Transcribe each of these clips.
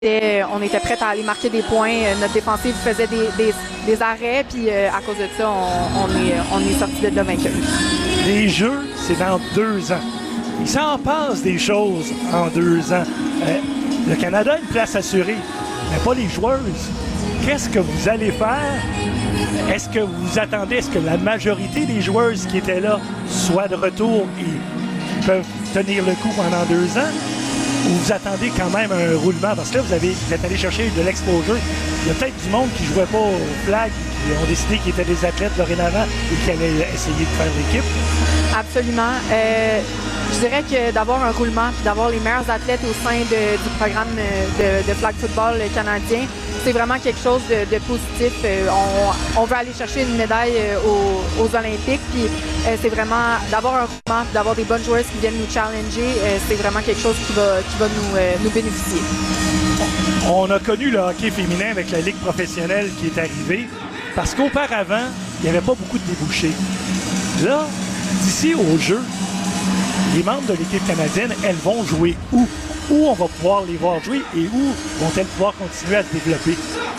on était prêts à aller marquer des points. Notre défensive faisait des arrêts, puis à cause de ça, on est sorti de là vainqueur. Les Jeux, c'est dans 2 ans. Il s'en passe des choses en 2 ans. Le Canada a une place assurée, mais pas les joueuses. Qu'est-ce que vous allez faire? Est-ce que vous attendez, est-ce que la majorité des joueuses qui étaient là soient de retour et peuvent tenir le coup pendant 2 ans? Ou vous attendez quand même un roulement? Parce que là, vous êtes allé chercher de l'exposure. Il y a peut-être du monde qui ne jouait pas au flag, qui ont décidé qu'ils étaient des athlètes dorénavant et qui allaient essayer de faire l'équipe. Absolument. Je dirais que d'avoir un roulement et d'avoir les meilleurs athlètes au sein du programme de flag football canadien, c'est vraiment quelque chose de positif. On veut aller chercher une médaille aux Olympiques, puis c'est vraiment d'avoir un roulement, d'avoir des bonnes joueuses qui viennent nous challenger, c'est vraiment quelque chose qui va nous bénéficier. On a connu le hockey féminin avec la Ligue professionnelle qui est arrivée, parce qu'auparavant, il n'y avait pas beaucoup de débouchés. Là, d'ici aux Jeux, les membres de l'équipe canadienne, elles vont jouer où? Où on va pouvoir les voir jouer et où vont-elles pouvoir continuer à se développer?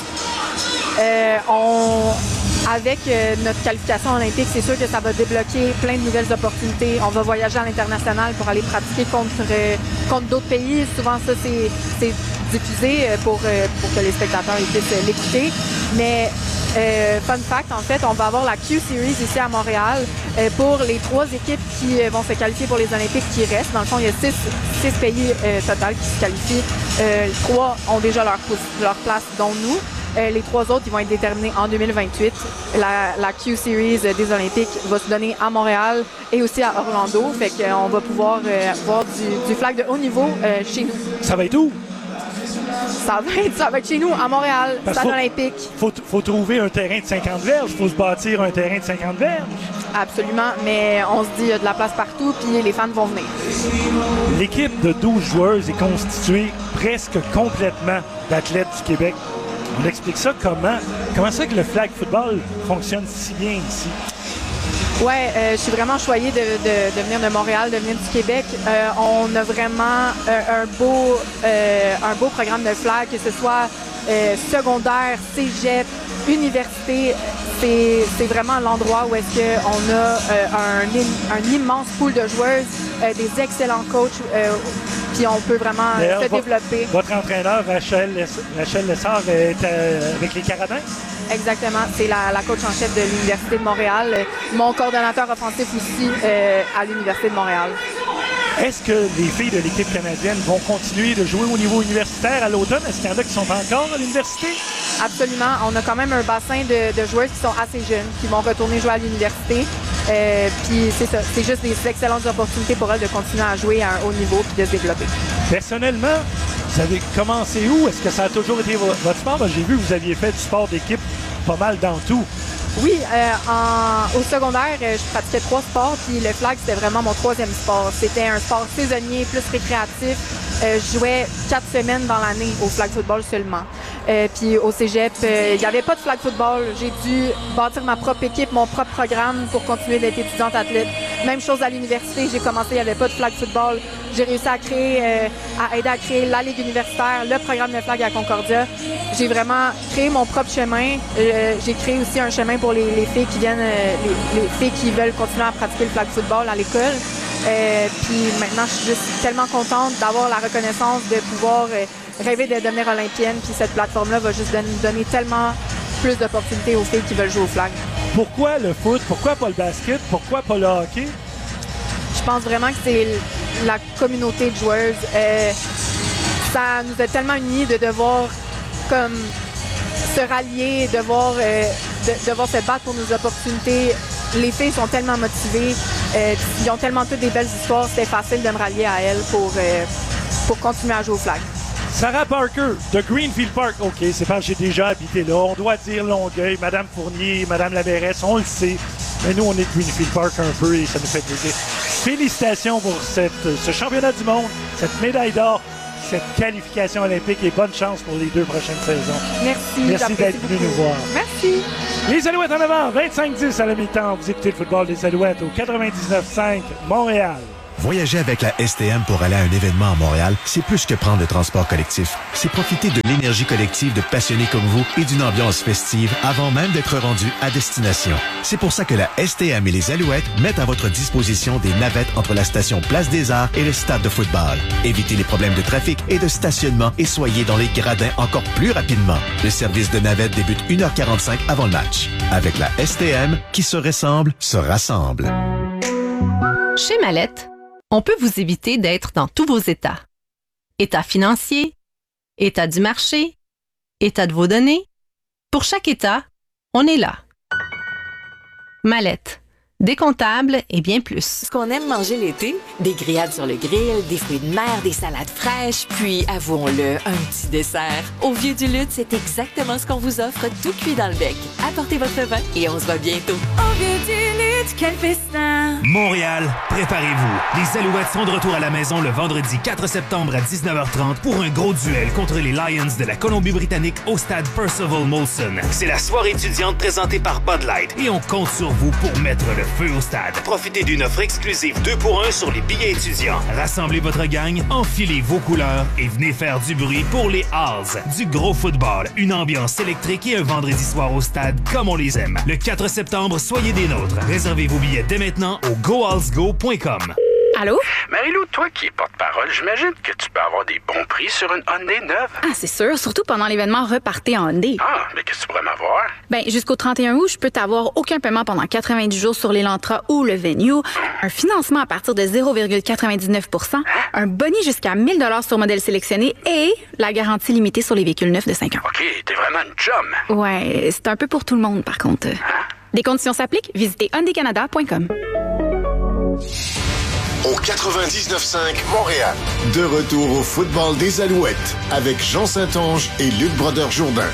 Avec notre qualification olympique, c'est sûr que ça va débloquer plein de nouvelles opportunités. On va voyager à l'international pour aller pratiquer contre d'autres pays. Souvent, ça, c'est diffusé pour que les spectateurs puissent l'écouter. Mais fun fact, en fait, on va avoir la Q-Series ici à Montréal pour les 3 équipes qui vont se qualifier pour les Olympiques qui restent. Dans le fond, il y a 6 pays total qui se qualifient. 3 ont déjà leur place, dont nous. Les 3 autres, ils vont être déterminés en 2028. La Q-Series des Olympiques va se donner à Montréal et aussi à Orlando. Fait qu'on va pouvoir voir du flag de haut niveau chez nous. Ça va être où? Ça va être chez nous, à Montréal, stade olympique. Faut trouver un terrain de 50 verges. Il faut se bâtir un terrain de 50 verges. Absolument, mais on se dit qu'il y a de la place partout, puis les fans vont venir. L'équipe de 12 joueuses est constituée presque complètement d'athlètes du Québec. On explique ça comment? Comment ça que le flag football fonctionne si bien ici? Oui, je suis vraiment choyée de venir de Montréal, de venir du Québec. On a vraiment un beau programme de flag, que ce soit secondaire, cégep, université. C'est vraiment l'endroit où est-ce qu'on a un immense pool de joueuses, des excellents coachs, puis on peut vraiment se développer. Votre entraîneur, Rachel Lessard, est avec les Carabins? Exactement. C'est la coach en chef de l'Université de Montréal. Mon coordonnateur offensif aussi à l'Université de Montréal. Est-ce que les filles de l'équipe canadienne vont continuer de jouer au niveau universitaire à l'automne? Est-ce qu'il y en a qui sont encore à l'université? Absolument. On a quand même un bassin de joueurs qui sont assez jeunes, qui vont retourner jouer à l'université. Puis c'est ça. C'est juste des excellentes opportunités pour elles de continuer à jouer à un haut niveau puis de se développer. Personnellement, vous avez commencé où? Est-ce que ça a toujours été votre sport? J'ai vu que vous aviez fait du sport d'équipe pas mal dans tout. Oui, au secondaire, je pratiquais 3 sports, puis le flag, c'était vraiment mon 3e sport. C'était un sport saisonnier, plus récréatif. Je jouais 4 semaines dans l'année au flag football seulement. Puis au cégep, il n'y avait pas de flag football. J'ai dû bâtir ma propre équipe, mon propre programme pour continuer d'être étudiante athlète. Même chose à l'université, j'ai commencé, il n'y avait pas de flag football. J'ai réussi à aider à créer la Ligue universitaire, le programme de flag à Concordia. J'ai vraiment créé mon propre chemin. J'ai créé aussi un chemin pour les filles qui viennent, les filles qui veulent continuer à pratiquer le flag football à l'école. Puis maintenant, je suis juste tellement contente d'avoir la reconnaissance de pouvoir rêver de devenir olympienne. Puis cette plateforme-là va juste nous donner tellement plus d'opportunités aux filles qui veulent jouer au flag. Pourquoi le foot? Pourquoi pas le basket? Pourquoi pas le hockey? Je pense vraiment que c'est la communauté de joueuses. Ça nous a tellement unis de devoir comme se rallier, devoir se battre pour nos opportunités. Les filles sont tellement motivées, ils ont tellement toutes des belles histoires, c'était facile de me rallier à elles pour continuer à jouer au flag. Sarah Parker de Greenfield Park. OK, c'est parce que j'ai déjà habité là. On doit dire Longueuil, Madame Fournier, Madame Laberesse, on le sait. Mais nous, on est de Greenfield Park un peu et ça nous fait plaisir. Félicitations pour ce championnat du monde, cette médaille d'or, cette qualification olympique et bonne chance pour les 2 prochaines saisons. Merci d'être venu nous voir. Merci. Les Alouettes en avant, 25-10 à la mi-temps. Vous écoutez le football des Alouettes au 99.5 Montréal. Voyager avec la STM pour aller à un événement à Montréal, c'est plus que prendre le transport collectif. C'est profiter de l'énergie collective de passionnés comme vous et d'une ambiance festive avant même d'être rendu à destination. C'est pour ça que la STM et les Alouettes mettent à votre disposition des navettes entre la station Place des Arts et le stade de football. Évitez les problèmes de trafic et de stationnement et soyez dans les gradins encore plus rapidement. Le service de navette débute 1h45 avant le match. Avec la STM, qui se ressemble, se rassemble. Chez Mallette, on peut vous éviter d'être dans tous vos états. État financier, état du marché, état de vos données. Pour chaque état, on est là. Mallette, décomptable et bien plus. Ce qu'on aime manger l'été, des grillades sur le grill, des fruits de mer, des salades fraîches, puis, avouons-le, un petit dessert. Au Vieux du Lutte, c'est exactement ce qu'on vous offre, tout cuit dans le bec. Apportez votre vin et on se voit bientôt. Au Vieux du Lutte, quel festin! Montréal, préparez-vous. Les Alouettes sont de retour à la maison le vendredi 4 septembre à 19h30 pour un gros duel contre les Lions de la Colombie-Britannique au stade Percival Molson. C'est la soirée étudiante présentée par Bud Light et on compte sur vous pour mettre le feu au stade. Profitez d'une offre exclusive 2 pour 1 sur les billets étudiants. Rassemblez votre gang, enfilez vos couleurs et venez faire du bruit pour les Halls. Du gros football, une ambiance électrique et un vendredi soir au stade comme on les aime. Le 4 septembre, soyez des nôtres. Réservez vos billets dès maintenant au gohallsgo.com. Allô? Marie-Lou, toi qui es porte-parole, j'imagine que tu peux avoir des bons prix sur une Hyundai neuve. Ah, c'est sûr, surtout pendant l'événement Repartez en Hyundai. Ah, mais qu'est-ce que tu pourrais m'avoir? Ben, jusqu'au 31 août, je peux t'avoir aucun paiement pendant 90 jours sur l'Elantra ou le Venue, un financement à partir de 0,99 %, un boni jusqu'à 1 000 sur modèle sélectionné et la garantie limitée sur les véhicules neufs de 5 ans. OK, t'es vraiment une chum. Ouais, c'est un peu pour tout le monde, par contre. Des conditions s'appliquent, visitez hyundaicanada.com. Au 99.5 Montréal. De retour au football des Alouettes avec Jean Saint-Onge et Luc Brodeur-Jourdain.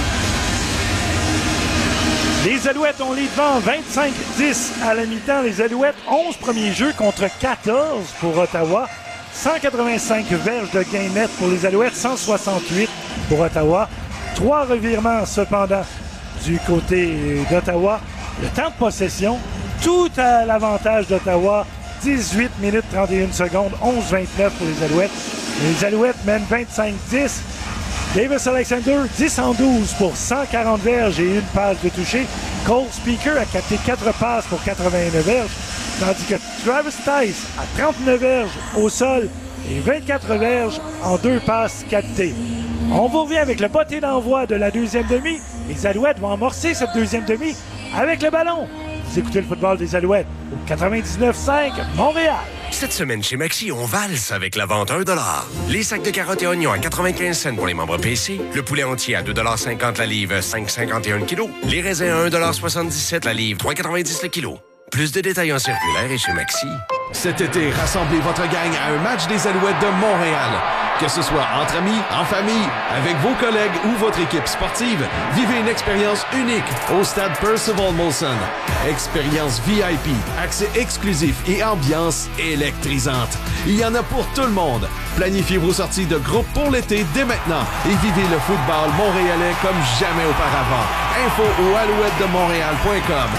Les Alouettes ont les devant 25-10 à la mi-temps. Les Alouettes, 11 premiers jeux contre 14 pour Ottawa. 185 verges de gain net pour les Alouettes, 168 pour Ottawa. 3 revirements cependant du côté d'Ottawa. Le temps de possession, tout à l'avantage d'Ottawa. 18 minutes 31 secondes, 11-29 pour les Alouettes. Les Alouettes mènent 25-10. Davis Alexander, 10-12 pour 140 verges et une passe de toucher. Cole Speaker a capté 4 passes pour 89 verges, tandis que Travis Tice a 39 verges au sol et 24 verges en 2 passes captées. On vous revient avec le botté d'envoi de la deuxième demi. Les Alouettes vont amorcer cette deuxième demi avec le ballon. Vous écoutez le football des Alouettes au 99.5 Montréal. Cette semaine chez Maxi, on valse avec la vente $1. Les sacs de carottes et oignons à 95 cents pour les membres PC. Le poulet entier à 2,50 $ la livre, 5,51 le kilo. Les raisins à 1,77 $ la livre, 3,90 le kilo. Plus de détails en circulaire et chez Maxi. Cet été, rassemblez votre gang à un match des Alouettes de Montréal. Que ce soit entre amis, en famille, avec vos collègues ou votre équipe sportive, vivez une expérience unique au stade Percival Molson. Expérience VIP, accès exclusif et ambiance électrisante. Il y en a pour tout le monde. Planifiez vos sorties de groupe pour l'été dès maintenant et vivez le football montréalais comme jamais auparavant. Info au alouettedemontréal.com.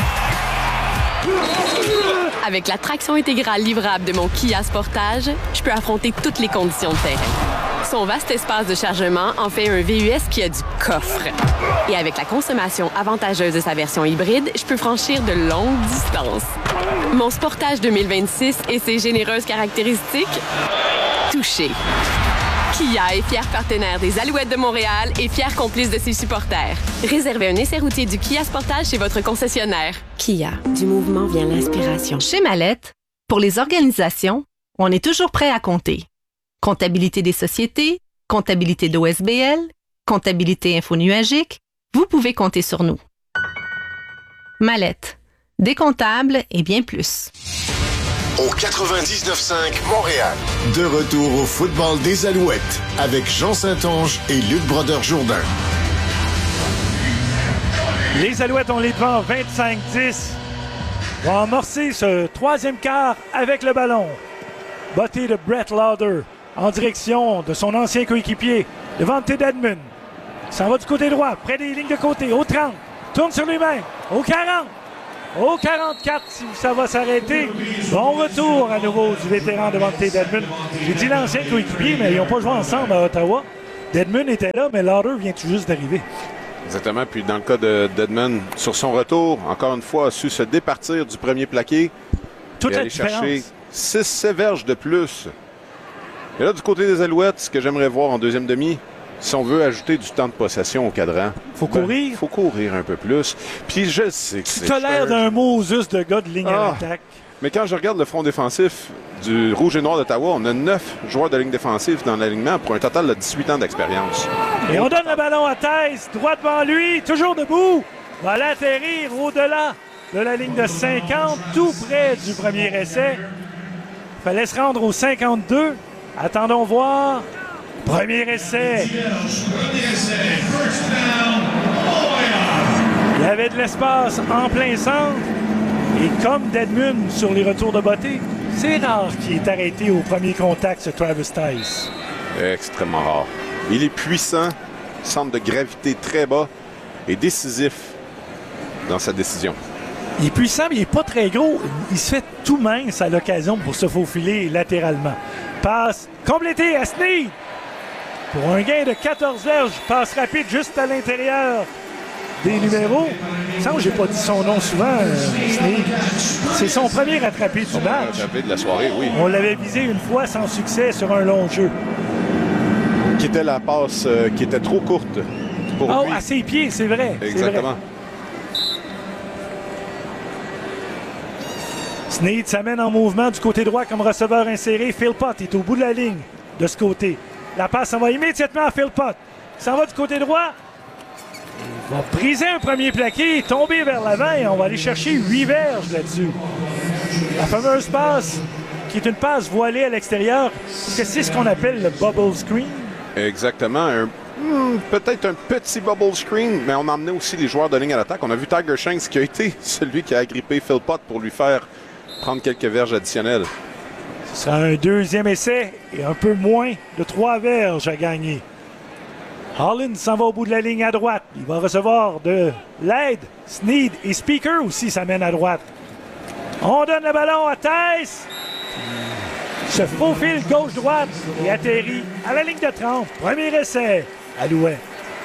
Avec la traction intégrale livrable de mon Kia Sportage, je peux affronter toutes les conditions de terrain. Son vaste espace de chargement en fait un VUS qui a du coffre. Et avec la consommation avantageuse de sa version hybride, je peux franchir de longues distances. Mon Sportage 2026 et ses généreuses caractéristiques, touché. Kia est fier partenaire des Alouettes de Montréal et fier complice de ses supporters. Réservez un essai routier du Kia Sportage chez votre concessionnaire. Kia, du mouvement vient l'inspiration. Chez Mallette, pour les organisations, on est toujours prêt à compter. Comptabilité des sociétés, comptabilité d'OSBL, comptabilité infonuagique, vous pouvez compter sur nous. Mallette, décomptable et bien plus. Au 99.5 Montréal. De retour au football des Alouettes avec Jean Saint-Onge et Luc Brodeur-Jourdain. Les Alouettes ont les devants 25-10. Vont amorcer ce troisième quart avec le ballon. Botté de Brett Lauder en direction de son ancien coéquipier, Devante Edmund. S'en va du côté droit, près des lignes de côté, au 30. Tourne sur lui-même, au 40. Au 44, si ça va s'arrêter. Bon retour à nouveau du vétéran Devontae Dedmon. J'ai dit l'ancien coéquipier, mais ils n'ont pas joué ensemble à Ottawa. Dedmon était là, mais Lauder vient tout juste d'arriver. Exactement. Puis dans le cas de Dedmon, sur son retour, encore une fois, a su se départir du premier plaqué. Toute et la aller différence. chercher 6 verges de plus. Et là, du côté des Alouettes, ce que j'aimerais voir en deuxième demi, si on veut ajouter du temps de possession au cadran, faut courir. Faut courir un peu plus. Puis je sais que tu as l'air d'un Moses de gars de ligne à l'attaque. Mais quand je regarde le front défensif du Rouge et Noir d'Ottawa, on a 9 joueurs de ligne défensive dans l'alignement pour un total de 18 ans d'expérience. Et on donne le ballon à Theiss, droit devant lui, toujours debout. Va l'atterrir au-delà de la ligne de 50, tout près du premier essai. Il fallait se rendre au 52. Attendons voir. Premier essai. Il y avait de l'espace en plein centre. Et comme Dedmon sur les retours de beauté, c'est rare qu'il est arrêté au premier contact, ce Travis Theiss. Extrêmement rare. Il est puissant, centre de gravité très bas et décisif dans sa décision. Il est puissant, mais il n'est pas très gros. Il se fait tout mince à l'occasion pour se faufiler latéralement. Passe complétée à Sneed. Pour un gain de 14 verges, passe rapide juste à l'intérieur des numéros. Il me semble que je n'ai pas dit son nom souvent, Sneed. C'est son premier rattrapé du match. Rattrapé de la soirée, oui. On l'avait visé une fois sans succès sur un long jeu. Qui était la passe qui était trop courte pour lui. À ses pieds, c'est vrai. Exactement. Sneed s'amène en mouvement du côté droit comme receveur inséré. Philpott est au bout de la ligne de ce côté. La passe s'en va immédiatement à Philpott. Il s'en va du côté droit. Il va briser un premier plaqué, tomber vers l'avant et on va aller chercher 8 verges là-dessus. La fameuse passe qui est une passe voilée à l'extérieur, parce que c'est ce qu'on appelle le bubble screen. Exactement. Peut-être un petit bubble screen, mais on emmenait aussi les joueurs de ligne à l'attaque. On a vu Tiger Shanks qui a été celui qui a agrippé Philpott pour lui faire prendre quelques verges additionnelles. Ce sera un deuxième essai et un peu moins de 3 verges à gagner. Hollins s'en va au bout de la ligne à droite. Il va recevoir de l'aide. Sneed et Speaker aussi s'amènent à droite. On donne le ballon à Theiss. Se faufile gauche-droite et atterrit à la ligne de 30. Premier essai. Alouette.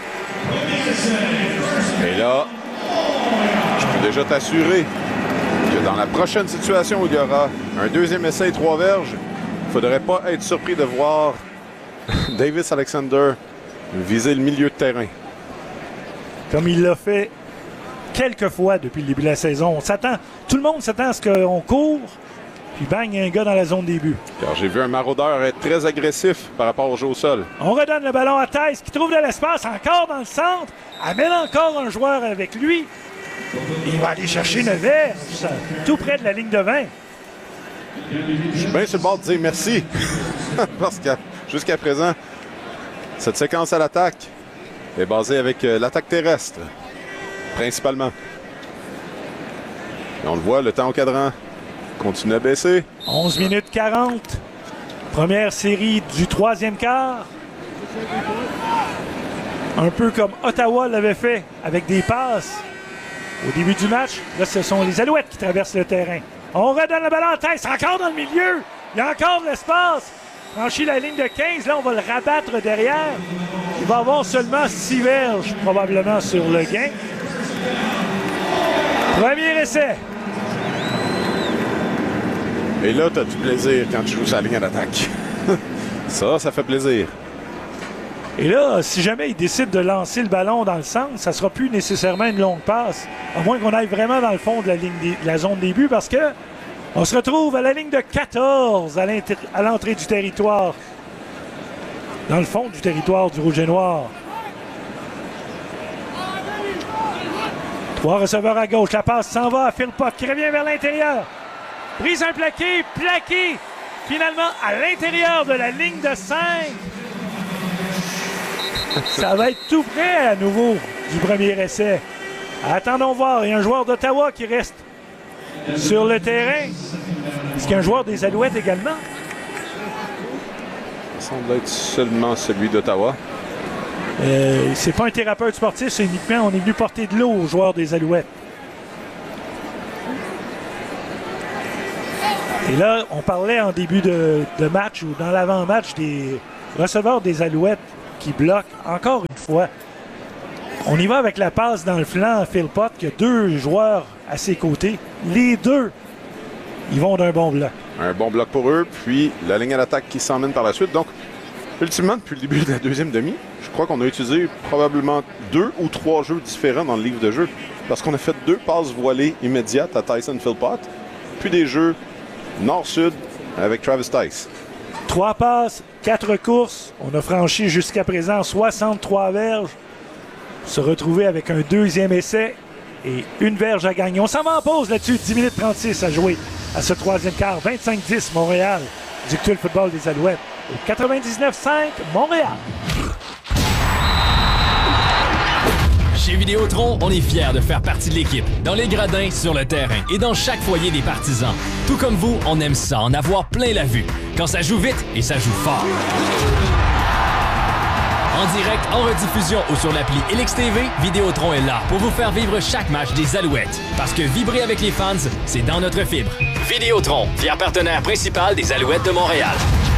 Et là, je peux déjà t'assurer que dans la prochaine situation où il y aura un deuxième essai et 3 verges, il ne faudrait pas être surpris de voir Davis Alexander viser le milieu de terrain. Comme il l'a fait quelques fois depuis le début de la saison. Tout le monde s'attend à ce qu'on court, puis bang, il y a un gars dans la zone des buts. Car j'ai vu un maraudeur être très agressif par rapport au jeu au sol. On redonne le ballon à Theiss qui trouve de l'espace encore dans le centre, amène encore un joueur avec lui. Il va aller chercher une verge, tout près de la ligne de 20. Je suis bien sur le bord de dire merci. Parce que jusqu'à présent, cette séquence à l'attaque est basée avec l'attaque terrestre, principalement. Et on le voit, le temps au cadran continue à baisser. 11 minutes 40. Première série du troisième quart. Un peu comme Ottawa l'avait fait avec des passes au début du match. Là, ce sont les Alouettes qui traversent le terrain. On redonne le ballon en tête. C'est encore dans le milieu. Il y a encore de l'espace. Franchit la ligne de 15. Là, on va le rabattre derrière. Il va avoir seulement 6 verges probablement sur le gain. Premier essai. Et là, tu as du plaisir quand tu joues sur la ligne d'attaque. Ça fait plaisir. Et là, si jamais il décide de lancer le ballon dans le centre, ça ne sera plus nécessairement une longue passe. À moins qu'on aille vraiment dans le fond de la zone des buts, parce que on se retrouve à la ligne de 14 à l'entrée du territoire. Dans le fond du territoire du Rouge et Noir. 3 receveurs à gauche. La passe s'en va à Philpott qui revient vers l'intérieur. Prise un plaqué. Finalement à l'intérieur de la ligne de 5. Ça va être tout près à nouveau du premier essai. Attendons voir. Il y a un joueur d'Ottawa qui reste sur le terrain. Est-ce qu'il y a un joueur des Alouettes également? Ça semble être seulement celui d'Ottawa. C'est pas un thérapeute sportif, c'est uniquement on est venu porter de l'eau aux joueurs des Alouettes. Et là, on parlait en début de match ou dans l'avant-match des receveurs des Alouettes qui bloquent encore une fois. On y va avec la passe dans le flanc à Philpott, qui a 2 joueurs à ses côtés. Les 2, ils vont d'un bon bloc. Un bon bloc pour eux, puis la ligne à l'attaque qui s'emmène par la suite. Donc, ultimement, depuis le début de la deuxième demi, je crois qu'on a utilisé probablement 2 ou 3 jeux différents dans le livre de jeu. Parce qu'on a fait 2 passes voilées immédiates à Tyson Philpott, puis des jeux nord-sud avec Travis Tice. 3 passes, 4 courses. On a franchi jusqu'à présent 63 verges. Se retrouver avec un 2e essai et 1 verge à gagner. On s'en va en pause là-dessus. 10 minutes 36 à jouer à ce 3e quart. 25-10 Montréal. Dictue le football des Alouettes. Au 99.5 Montréal. Chez Vidéotron, on est fiers de faire partie de l'équipe, dans les gradins, sur le terrain et dans chaque foyer des partisans. Tout comme vous, on aime ça, en avoir plein la vue. Quand ça joue vite et ça joue fort. En direct, en rediffusion ou sur l'appli LXTV, Vidéotron est là pour vous faire vivre chaque match des Alouettes. Parce que vibrer avec les fans, c'est dans notre fibre. Vidéotron, fier partenaire principal des Alouettes de Montréal.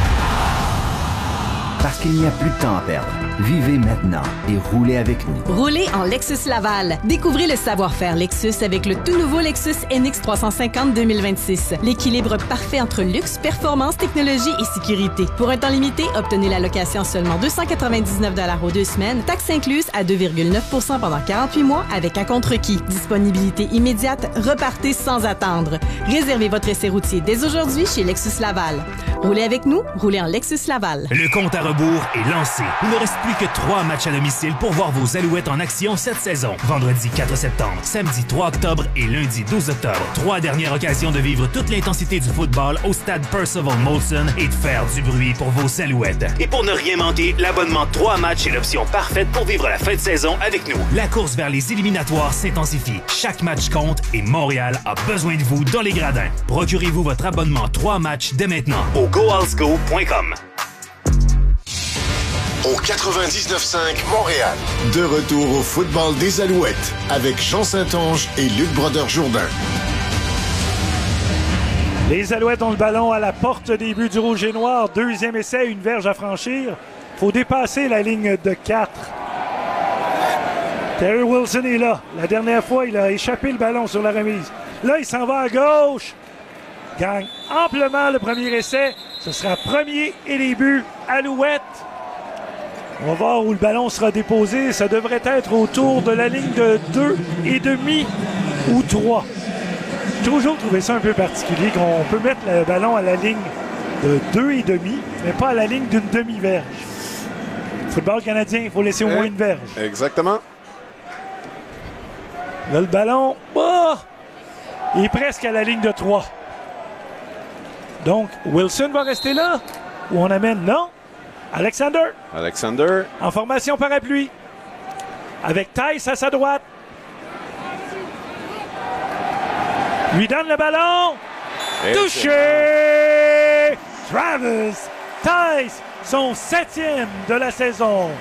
Parce qu'il n'y a plus de temps à perdre. Vivez maintenant et roulez avec nous. Roulez en Lexus Laval. Découvrez le savoir-faire Lexus avec le tout nouveau Lexus NX 350 2026. L'équilibre parfait entre luxe, performance, technologie et sécurité. Pour un temps limité, obtenez la location seulement 299 $ aux 2 semaines, taxes incluses à 2,9 % pendant 48 mois avec un contre-requis. Disponibilité immédiate, repartez sans attendre. Réservez votre essai routier dès aujourd'hui chez Lexus Laval. Roulez avec nous, roulez en Lexus Laval. Le compte à rebours est lancé. Il ne reste plus que 3 matchs à domicile pour voir vos Alouettes en action cette saison. Vendredi 4 septembre, samedi 3 octobre et lundi 12 octobre. 3 dernières occasions de vivre toute l'intensité du football au stade Percival Molson et de faire du bruit pour vos Alouettes. Et pour ne rien manquer, l'abonnement 3 matchs est l'option parfaite pour vivre la fin de saison avec nous. La course vers les éliminatoires s'intensifie. Chaque match compte et Montréal a besoin de vous dans les gradins. Procurez-vous votre abonnement 3 matchs dès maintenant au goalsgo.com. Au 99.5 Montréal. De retour au football des Alouettes avec Jean Saint-Onge et Luc Brodeur-Jourdain. Les Alouettes ont le ballon à la porte des buts du Rouge et Noir. 2e essai, 1 verge à franchir. Faut dépasser la ligne de 4. Terry Wilson est là. La dernière fois, il a échappé le ballon sur la remise. Là, il s'en va à gauche. Gagne amplement le premier essai. Ce sera premier et les buts Alouettes. On va voir où le ballon sera déposé. Ça devrait être autour de la ligne de 2,5 ou 3. J'ai toujours trouvé ça un peu particulier qu'on peut mettre le ballon à la ligne de 2,5, mais pas à la ligne d'une demi-verge. Football canadien, il faut laisser au moins une verge. Exactement. Là, le ballon, il est presque à la ligne de 3. Donc, Wilson va rester là? Ou on amène? Non? Alexander. En formation parapluie. Avec Tice à sa droite. Lui donne le ballon. Touché! Travis Tice, son 7e de la saison.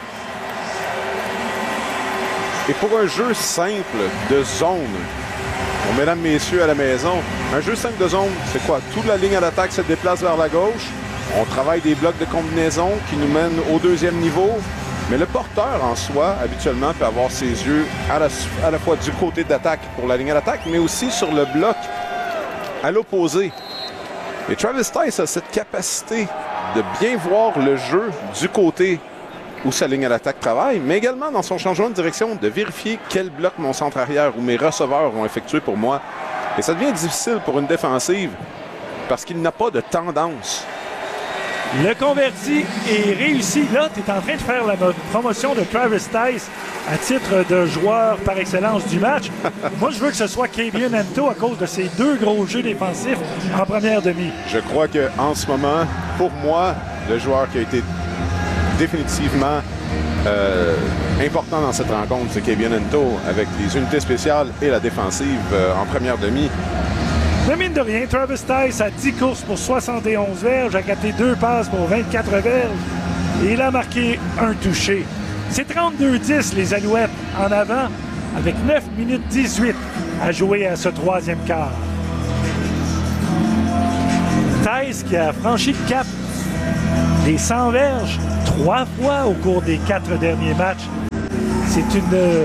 Et pour un jeu simple de zone, pour mesdames, messieurs à la maison, un jeu simple de zone, c'est quoi? Toute la ligne à l'attaque se déplace vers la gauche. On travaille des blocs de combinaison qui nous mènent au 2e niveau. Mais le porteur en soi, habituellement, peut avoir ses yeux à la fois du côté d'attaque pour la ligne à l'attaque, mais aussi sur le bloc à l'opposé. Et Travis Tice a cette capacité de bien voir le jeu du côté où sa ligne à l'attaque travaille, mais également dans son changement de direction, de vérifier quel bloc mon centre arrière ou mes receveurs vont effectuer pour moi. Et ça devient difficile pour une défensive parce qu'il n'a pas de tendance. Le converti est réussi. Là, tu es en train de faire la promotion de Travis Tice à titre de joueur par excellence du match. Moi, je veux que ce soit Kabian Ento à cause de ses 2 gros jeux défensifs en première demi. Je crois qu'en ce moment, pour moi, le joueur qui a été définitivement important dans cette rencontre, c'est Kabian Ento avec les unités spéciales et la défensive en première demi. Mais mine de rien, Travis Tice a 10 courses pour 71 verges, a capté 2 passes pour 24 verges et il a marqué un touché. C'est 32-10 les Alouettes en avant avec 9 minutes 18 à jouer à ce 3e quart. Theis qui a franchi le cap des 100 verges 3 fois au cours des 4 derniers matchs. C'est une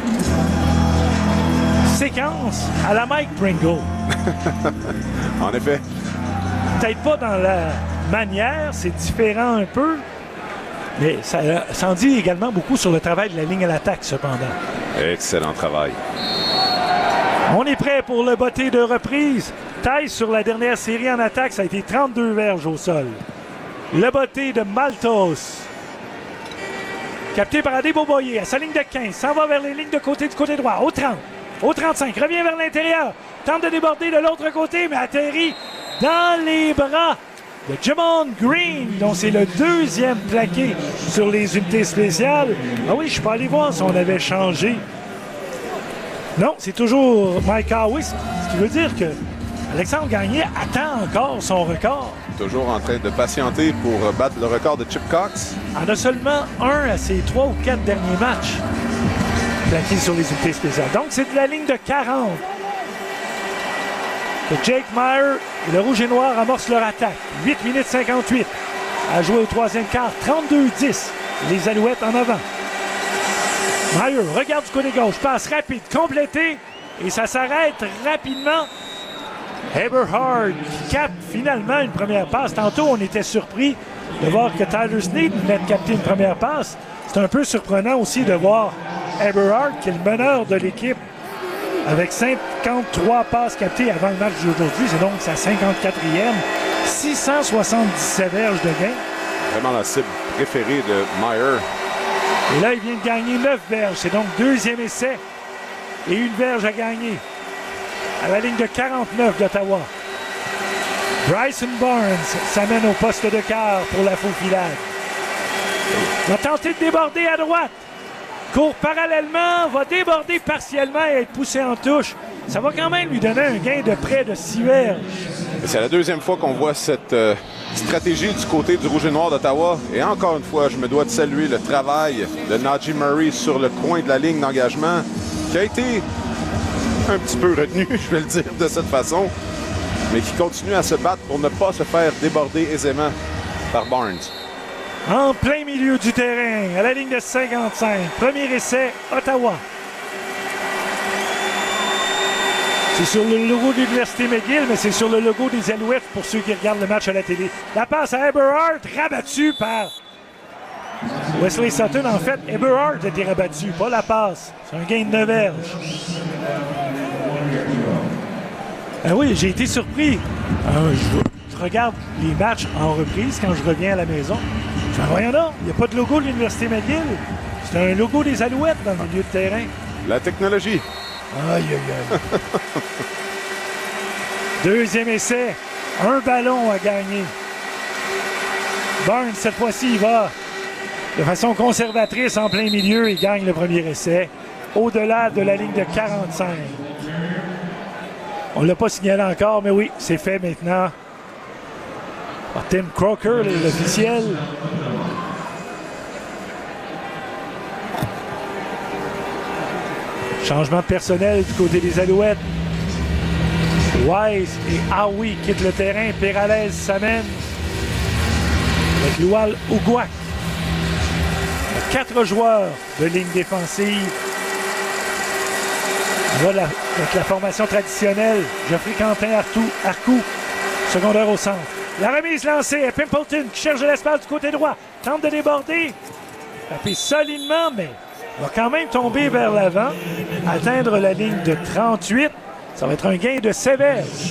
séquence à la Mike Pringle. En effet. Peut-être pas dans la manière, c'est différent un peu, mais ça en dit également beaucoup sur le travail de la ligne à l'attaque, cependant. Excellent travail. On est prêt pour le botté de reprise. Theis sur la dernière série en attaque, ça a été 32 verges au sol. Le botté de Maltos. Capté par Adé Beauboyer à sa ligne de 15. S'en va vers les lignes de côté du côté droit. Au 30. Au 35. Revient vers l'intérieur. Tente de déborder de l'autre côté, mais atterrit dans les bras de Jamon Green, dont c'est le deuxième plaqué sur les unités spéciales. Ah oui, je suis pas allé voir si on avait changé. Non, c'est toujours Mike Howie, ce qui veut dire que Alexandre Gagné attend encore son record. Toujours en train de patienter pour battre le record de Chip Cox. En a seulement un à ses 3 ou 4 derniers matchs plaqués sur les unités spéciales. Donc, c'est de la ligne de 40. Que Jake Maier et le Rouge et Noir amorcent leur attaque. 8 minutes 58 à jouer au troisième quart. 32-10. Les Alouettes en avant. Maier regarde du côté gauche. Passe rapide, complété. Et ça s'arrête rapidement. Eberhard qui capte finalement une première passe. Tantôt, on était surpris de voir que Tyler Snead venait de capter une première passe. C'est un peu surprenant aussi de voir Eberhard, qui est le meneur de l'équipe, avec 53 passes captées avant le match d'aujourd'hui. C'est donc sa 54e. 677 verges de gain. Vraiment la cible préférée de Maier. Et là, il vient de gagner 9 verges. C'est donc deuxième essai et une verge à gagner. À la ligne de 49 d'Ottawa. Bryson Barnes s'amène au poste de quart pour la faufilade. Va tenter de déborder à droite. Court parallèlement, va déborder partiellement et être poussé en touche. Ça va quand même lui donner un gain de près de 6 verges. C'est la deuxième fois qu'on voit cette stratégie du côté du Rouge et Noir d'Ottawa. Et encore une fois, je me dois de saluer le travail de Najee Murray sur le coin de la ligne d'engagement, qui a été un petit peu retenu, je vais le dire de cette façon, mais qui continue à se battre pour ne pas se faire déborder aisément par Barnes. En plein milieu du terrain, à la ligne de 55. Premier essai, Ottawa. C'est sur le logo de l'Université McGill, mais c'est sur le logo des Alouettes pour ceux qui regardent le match à la télé. La passe à Eberhard, rabattue par Wesley Sutton. En fait, Eberhard a été rabattu, pas la passe. C'est un gain de 9 verges. Ah oui, j'ai été surpris. Je regarde les matchs en reprise quand je reviens à la maison. Je me dis, voyons donc, il n'y a pas de logo de l'Université McGill. C'est un logo des Alouettes dans le milieu de terrain. La technologie. Aïe, aïe, aïe. Deuxième essai. Un ballon à gagner. Barnes, cette fois-ci, il va de façon conservatrice en plein milieu et gagne le premier essai. Au-delà de la ligne de 45. On ne l'a pas signalé encore, mais oui, c'est fait maintenant. Par Tim Crocker, l'officiel. Changement de personnel du côté des Alouettes. Wise et Howie quittent le terrain. Peralez s'amène avec Lual Uguac. 4 joueurs de ligne défensive. Voilà, avec la formation traditionnelle. Geoffrey Quentin Arcou, secondaire au centre. La remise lancée à Pimpleton qui cherche de l'espace du côté droit. Tente de déborder. Tapé solidement, mais va quand même tomber vers l'avant. Atteindre la ligne de 38. Ça va être un gain de 7 verges.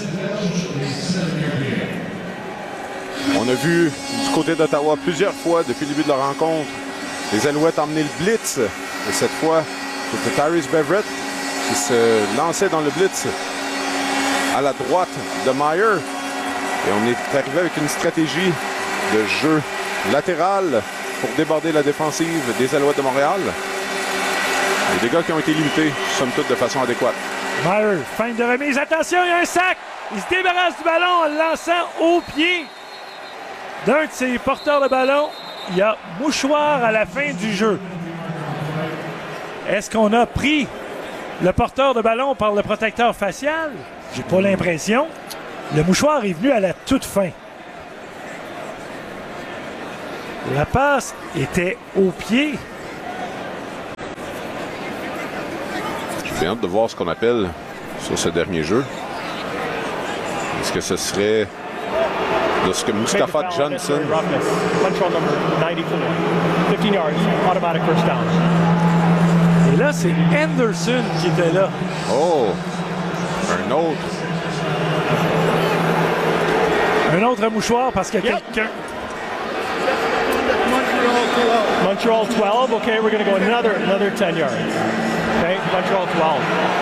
On a vu du côté d'Ottawa plusieurs fois depuis le début de la rencontre les Alouettes emmener le blitz. Et cette fois, c'était Tyrese Beverett qui se lançait dans le blitz à la droite de Maier. Et on est arrivé avec une stratégie de jeu latéral pour déborder la défensive des Alouettes de Montréal. Les dégâts qui ont été limités, somme toute, de façon adéquate. Maier, fin de remise. Attention, il y a un sac. Il se débarrasse du ballon en le lançant au pied d'un de ses porteurs de ballon. Il y a mouchoir à la fin du jeu. Est-ce qu'on a pris le porteur de ballon par le protecteur facial? J'ai pas l'impression. Le mouchoir est venu à la toute fin. La passe était au pied. J'ai hâte de voir ce qu'on appelle sur ce dernier jeu. Est-ce que ce serait de ce que Mustafa Johnson... Et là, c'est Anderson qui était là. Oh! Un autre. Un autre mouchoir parce que quelqu'un... Montreal 12. Okay, we're going to go another 10 yards. Okay, Montreal 12.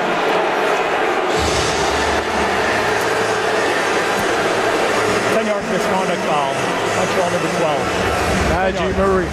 Yard misconduct foul. Montreal number 12. Najee Murray.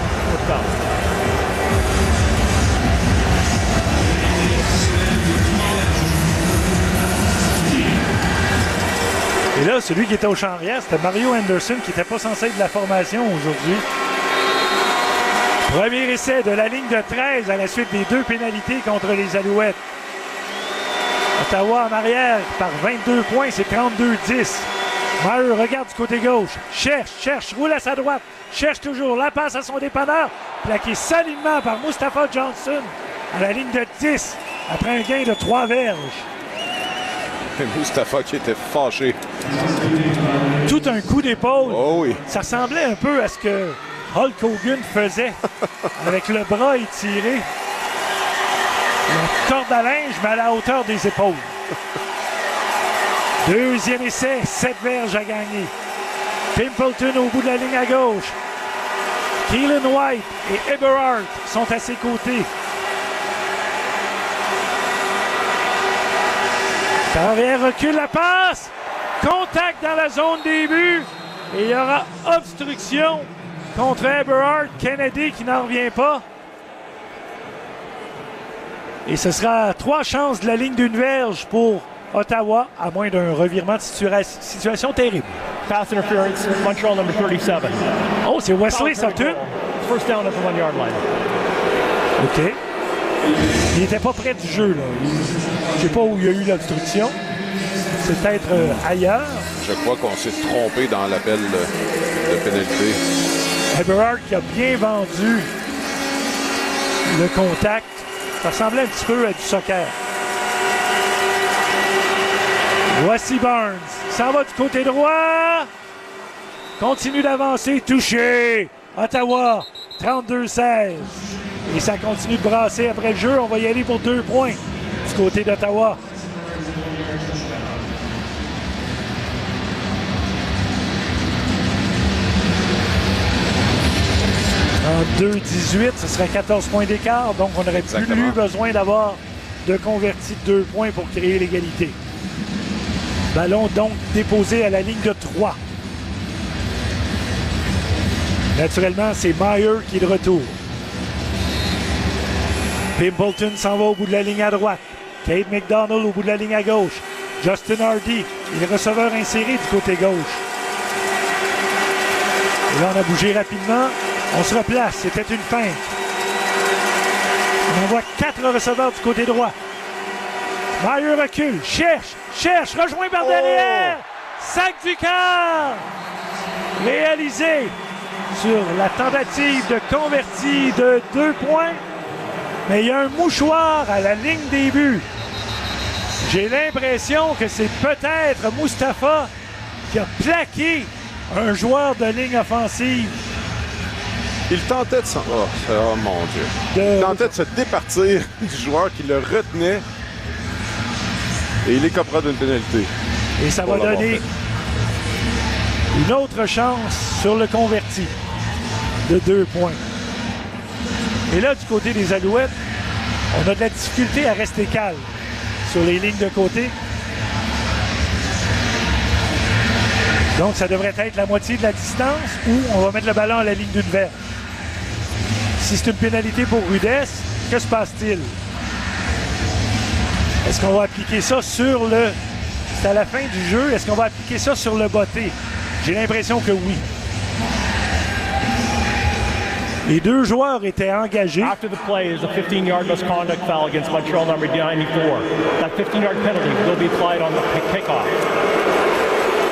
Et là, celui qui était au champ arrière, c'était Mario Anderson qui n'était pas censé être de la formation aujourd'hui. Premier essai de la ligne de 13 à la suite des 2 pénalités contre les Alouettes. Ottawa en arrière par 22 points, c'est 32-10. Maher regarde du côté gauche, cherche, roule à sa droite, cherche toujours, la passe à son dépanneur, plaqué solidement par Mustafa Johnson à la ligne de 10 après un gain de 3 verges. Mustafa qui était fâché. Tout un coup d'épaule. Oh oui. Ça ressemblait un peu à ce que Hulk Hogan faisait avec le bras étiré. Une corde à linge, mais à la hauteur des épaules. Deuxième essai, 7 verges à gagner. Pimpleton au bout de la ligne à gauche. Keelan White et Eberhardt sont à ses côtés. Carrière recule la passe. Contact dans la zone des buts. Et il y aura obstruction contre Eberhardt. Kennedy qui n'en revient pas. Et ce sera 3 chances de la ligne d'une verge pour Ottawa, à moins d'un revirement de situation terrible. Pass interference, Montreal number 37. Oh, c'est Wesley Sutton. First down at the 1 yard line. OK. Il n'était pas près du jeu, là. Je ne sais pas où il y a eu l'obstruction. C'est peut-être ailleurs. Je crois qu'on s'est trompé dans l'appel de pénalité. Eberhardt qui a bien vendu le contact. Ça ressemblait un petit peu à du soccer. Voici Barnes. Ça va du côté droit. Continue d'avancer. Touché. Ottawa, 32-16. Et ça continue de brasser après le jeu. On va y aller pour 2 points du côté d'Ottawa. En 2-18, ce serait 14 points d'écart. Donc, on n'aurait plus eu besoin d'avoir de converti de 2 points pour créer l'égalité. Ballon donc déposé à la ligne de 3. Naturellement, c'est Maher qui est de retour. Pimpleton s'en va au bout de la ligne à droite. Cade McDonald au bout de la ligne à gauche. Justin Hardy, il est receveur inséré du côté gauche. Et là, on a bougé rapidement. On se replace. C'était une feinte. On envoie 4 receveurs du côté droit. Maher recule. Cherche. Rejoint par derrière. Sac du quart. Réalisé sur la tentative de converti de 2 points. Mais il y a un mouchoir à la ligne des buts. J'ai l'impression que c'est peut-être Mustafa qui a plaqué un joueur de ligne offensive. Il tentait de s'en... Oh mon Dieu. Il tentait de se départir du joueur qui le retenait. Et il écopera d'une pénalité. Et ça va donner une autre chance sur le converti de 2 points. Et là, du côté des Alouettes, on a de la difficulté à rester calme sur les lignes de côté. Donc, ça devrait être la moitié de la distance ou on va mettre le ballon à la ligne d'une verge. Si c'est une pénalité pour rudesse, que se passe-t-il? Est-ce qu'on va appliquer ça sur le... C'est à la fin du jeu. Est-ce qu'on va appliquer ça sur le botté? J'ai l'impression que oui. Les 2 joueurs étaient engagés. After the play is a 15-yard misconduct foul against Montreal number 94. That 15-yard penalty will be applied on the kickoff.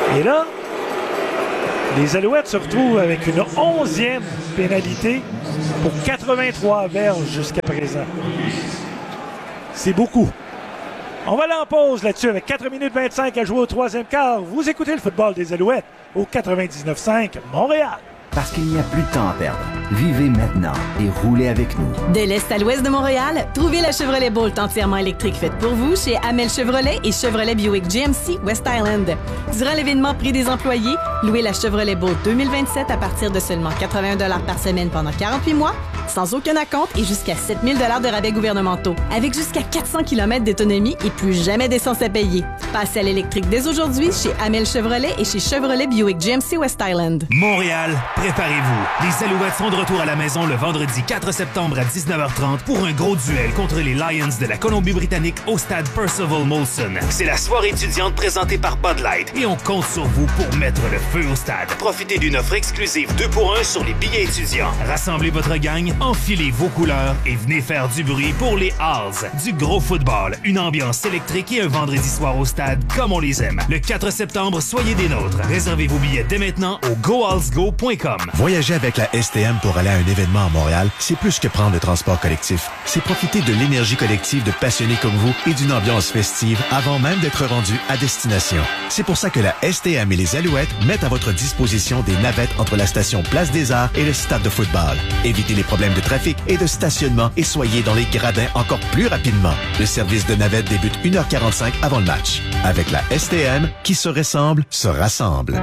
Et là, les Alouettes se retrouvent avec une 11e pénalité pour 83 verges jusqu'à présent. C'est beaucoup. On va aller en pause là-dessus avec 4 minutes 25 à jouer au troisième quart. Vous écoutez le football des Alouettes au 99.5 Montréal. Parce qu'il n'y a plus de temps à perdre. Vivez maintenant et roulez avec nous. De l'est à l'ouest de Montréal, trouvez la Chevrolet Bolt entièrement électrique faite pour vous chez Amel Chevrolet et Chevrolet Buick GMC West Island. Durant l'événement Prix des employés, louez la Chevrolet Bolt 2027 à partir de seulement 81 $ par semaine pendant 48 mois, sans aucun acompte et jusqu'à 7 000 $ de rabais gouvernementaux, avec jusqu'à 400 km d'autonomie et plus jamais d'essence à payer. Passez à l'électrique dès aujourd'hui chez Amel Chevrolet et chez Chevrolet Buick GMC West Island. Montréal, préparez-vous. Les Alouettes sont de retour à la maison le vendredi 4 septembre à 19h30 pour un gros duel contre les Lions de la Colombie-Britannique au stade Percival Molson. C'est la soirée étudiante présentée par Bud Light et on compte sur vous pour mettre le feu au stade. Profitez d'une offre exclusive 2 pour 1 sur les billets étudiants. Rassemblez votre gang, enfilez vos couleurs et venez faire du bruit pour les Halls. Du gros football, une ambiance électrique et un vendredi soir au stade comme on les aime. Le 4 septembre, soyez des nôtres. Réservez vos billets dès maintenant au gohallsgo.com. Voyager avec la STM pour aller à un événement à Montréal, c'est plus que prendre le transport collectif. C'est profiter de l'énergie collective de passionnés comme vous et d'une ambiance festive avant même d'être rendu à destination. C'est pour ça que la STM et les Alouettes mettent à votre disposition des navettes entre la station Place des Arts et le stade de football. Évitez les problèmes de trafic et de stationnement et soyez dans les gradins encore plus rapidement. Le service de navette débute 1h45 avant le match. Avec la STM, qui se ressemble, se rassemble.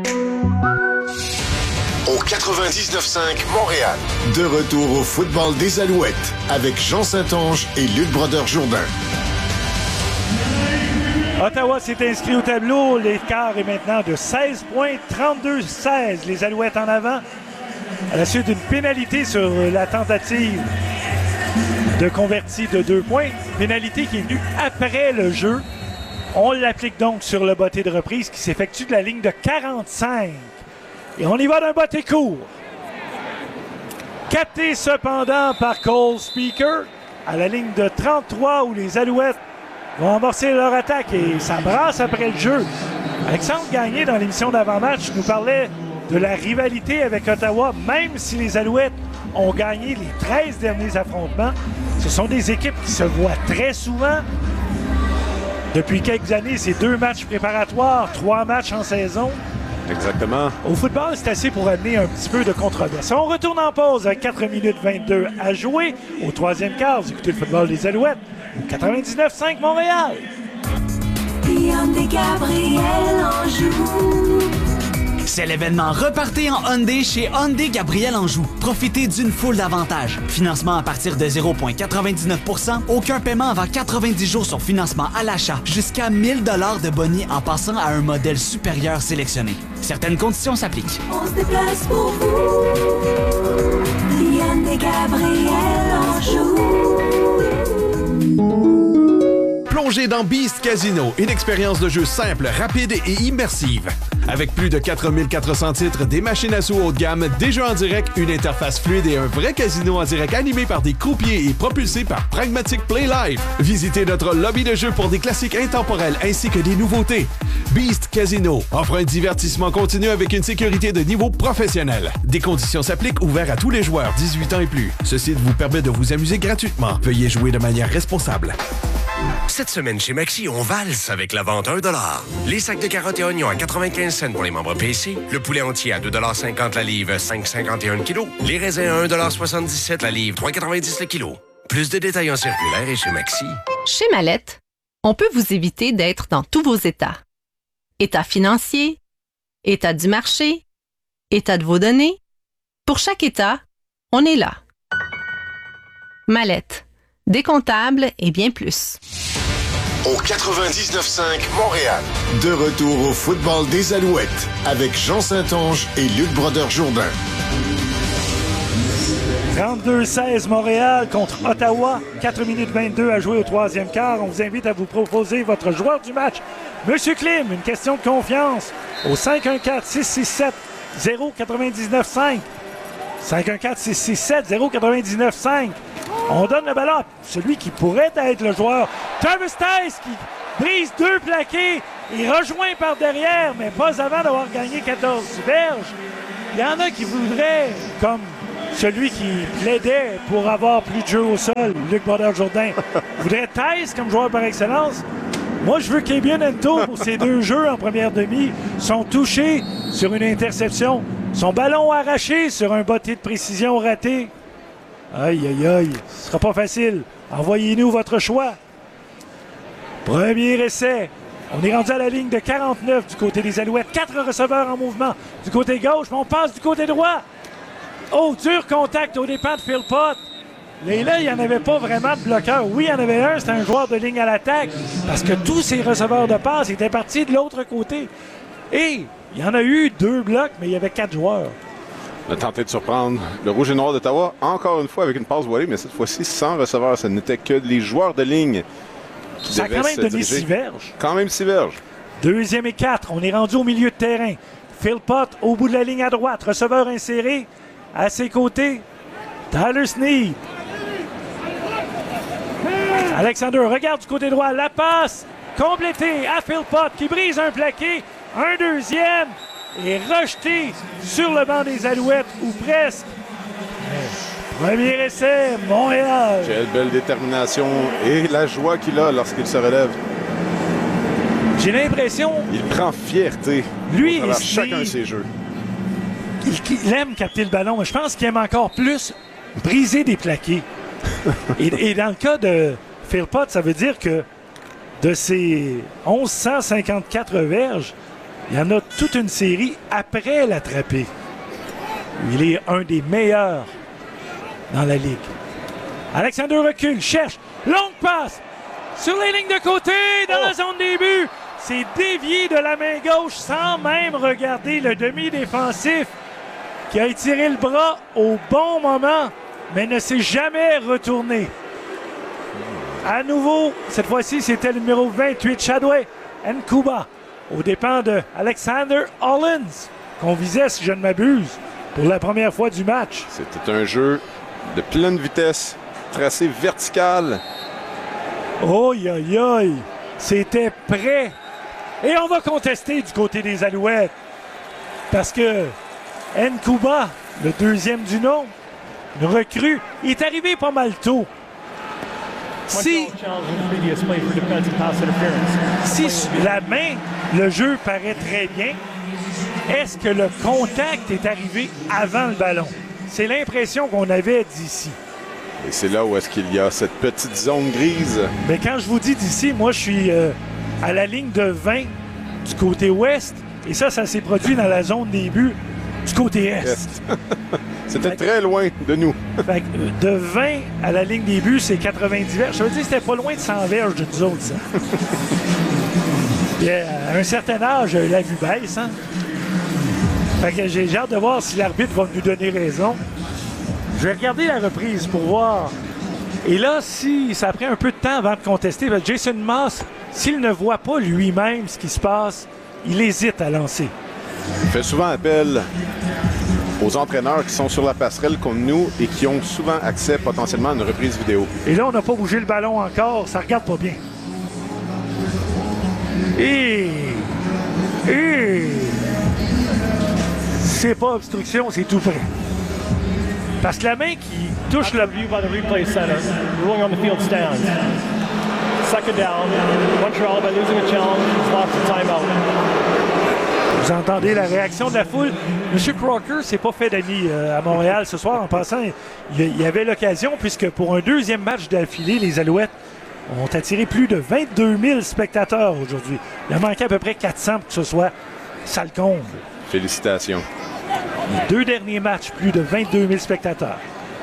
Au 99.5 Montréal. De retour au football des Alouettes avec Jean Saint-Onge et Luc Brodeur-Jourdain. Ottawa s'est inscrit au tableau. L'écart est maintenant de 16 points, 32-16. Les Alouettes en avant. À la suite d'une pénalité sur la tentative de converti de 2 points. Pénalité qui est venue après le jeu. On l'applique donc sur le botté de reprise qui s'effectue de la ligne de 45. Et on y va d'un botté court. Capté cependant par Cole Speaker à la ligne de 33 où les Alouettes vont amorcer leur attaque et ça brasse après le jeu. Alexandre Gagné, dans l'émission d'avant-match, nous parlait de la rivalité avec Ottawa, même si les Alouettes ont gagné les 13 derniers affrontements. Ce sont des équipes qui se voient très souvent. Depuis quelques années, c'est 2 matchs préparatoires, 3 matchs en saison. Exactement. Au football, c'est assez pour amener un petit peu de controverse. On retourne en pause avec 4 minutes 22 à jouer. Au troisième quart, vous écoutez le football des Alouettes. 99.5 Montréal. Hyundai Gabriel Anjou. C'est l'événement Repartez en Hyundai chez Hyundai Gabriel Anjou. Profitez d'une foule d'avantages. Financement à partir de 0,99 %, aucun paiement avant 90 jours sur financement à l'achat, jusqu'à 1 000 $ de boni en passant à un modèle supérieur sélectionné. Certaines conditions s'appliquent. On se déplace pour vous. Hyundai Gabriel Anjou. Plongez dans Beast Casino, une expérience de jeu simple, rapide et immersive. Avec plus de 4400 titres, des machines à sous haut de gamme, des jeux en direct, une interface fluide et un vrai casino en direct animé par des croupiers et propulsé par Pragmatic Play Live. Visitez notre lobby de jeu pour des classiques intemporels ainsi que des nouveautés. Beast Casino offre un divertissement continu avec une sécurité de niveau professionnel. Des conditions s'appliquent, ouverts à tous les joueurs 18 ans et plus. Ce site vous permet de vous amuser gratuitement. Veuillez jouer de manière responsable. Cette semaine chez Maxi, on valse avec la vente $1. Les sacs de carottes et oignons à 95 cents pour les membres PC. Le poulet entier à 2,50 $ la livre, 5,51 le kilo. Les raisins à 1,77 $ la livre, 3,90 le kilo. Plus de détails en circulaire et chez Maxi. Chez Mallette, on peut vous éviter d'être dans tous vos états. État financier, état du marché, état de vos données. Pour chaque état, on est là. Mallette. Décomptable et bien plus. Au 99.5 Montréal. De retour au football des Alouettes avec Jean Saint-Onge et Luc Brodeur-Jourdain. 32-16 Montréal contre Ottawa. 4 minutes 22 à jouer au troisième quart. On vous invite à vous proposer votre joueur du match. Monsieur Klim, une question de confiance au 514-667-0995. 514-667-0995. On donne le ballon à celui qui pourrait être le joueur. Travis Tice qui brise 2 plaqués Il rejoint par derrière, mais pas avant d'avoir gagné 14 verges. Il y en a qui voudraient, comme celui qui plaidait pour avoir plus de jeux au sol, Luc Brodeur-Jourdain, voudrait Theiss comme joueur par excellence. Moi, je veux Kebian Ento pour ses 2 jeux en première demi. Sont touchés sur une interception. Son ballon arraché sur un botté de précision raté. Aïe, aïe, aïe. Ce sera pas facile. Envoyez-nous votre choix. Premier essai. On est rendu à la ligne de 49 du côté des Alouettes. 4 receveurs en mouvement du côté gauche, mais on passe du côté droit. Oh, dur contact au départ de Philpott. Et là, il n'y en avait pas vraiment de bloqueur. Oui, il y en avait un, c'était un joueur de ligne à l'attaque. Parce que tous ces receveurs de passe étaient partis de l'autre côté. Et il y en a eu 2 blocs, mais il y avait 4 joueurs. On a tenté de surprendre le Rouge et Noir d'Ottawa, encore une fois avec une passe voilée, mais cette fois-ci sans receveur. Ce n'était que les joueurs de ligne qui ça a quand même donné 6 verges. Quand même 6 verges. 2e et 4. On est rendu au milieu de terrain. Philpott au bout de la ligne à droite. Receveur inséré à ses côtés. Tyler Snead. Alexander regarde du côté droit. La passe complétée à Philpott qui brise un plaqué. Un deuxième. Et rejeté sur le banc des Alouettes, ou presque. Premier essai, Montréal. Quelle belle détermination et la joie qu'il a lorsqu'il se relève. J'ai l'impression... Il prend fierté lui à chacun de ses jeux. Il aime capter le ballon, mais je pense qu'il aime encore plus briser des plaqués. et dans le cas de Philpott, ça veut dire que de ses 1154 verges, il y en a toute une série après l'attraper. Il est un des meilleurs dans la Ligue. Alexander recule, cherche, longue passe, sur les lignes de côté, dans la zone des buts. C'est dévié de la main gauche sans même regarder le demi-défensif qui a étiré le bras au bon moment, mais ne s'est jamais retourné. À nouveau, cette fois-ci, c'était le numéro 28, Chadway Nkuba, aux dépens de Alexander Hollins, qu'on visait, si je ne m'abuse, pour la première fois du match. C'était un jeu de pleine vitesse, tracé vertical. Aïe, aïe, aïe! C'était prêt. Et on va contester du côté des Alouettes. Parce que Nkuba, le 2e du nom, une recrue, il est arrivé pas mal tôt. Si la main, le jeu paraît très bien, est-ce que le contact est arrivé avant le ballon? C'est l'impression qu'on avait d'ici. Et c'est là où est-ce qu'il y a cette petite zone grise. Mais quand je vous dis d'ici, moi je suis à la ligne de 20 du côté ouest, et ça s'est produit dans la zone des buts du côté est. C'était très loin de nous. Fait que, de 20 à la ligne des buts, c'est 90 verges. Ça veut dire que c'était pas loin de 100 verges de nous autres, ça. Puis, à un certain âge, la vue baisse, hein? Fait que j'ai hâte de voir si l'arbitre va nous donner raison. Je vais regarder la reprise pour voir. Et là, si ça a pris un peu de temps avant de contester, parce que Jason Moss, s'il ne voit pas lui-même ce qui se passe, il hésite à lancer. Il fait souvent appel aux entraîneurs qui sont sur la passerelle comme nous et qui ont souvent accès potentiellement à une reprise vidéo. Et là, on n'a pas bougé le ballon encore. Ça regarde pas bien. Et c'est pas obstruction, c'est tout près. Parce que la main qui touche le... View by the replay center. Ruling on the field stands. Second down. Montreal, by losing a challenge, has lost a timeout. Vous entendez la réaction de la foule. M. Crocker s'est pas fait d'amis à Montréal ce soir. En passant, il y avait l'occasion, puisque pour un 2e match d'affilée, les Alouettes ont attiré plus de 22 000 spectateurs aujourd'hui. Il en manquait à peu près 400 pour que ce soit ça le comble. Félicitations. Les 2 derniers matchs, plus de 22 000 spectateurs.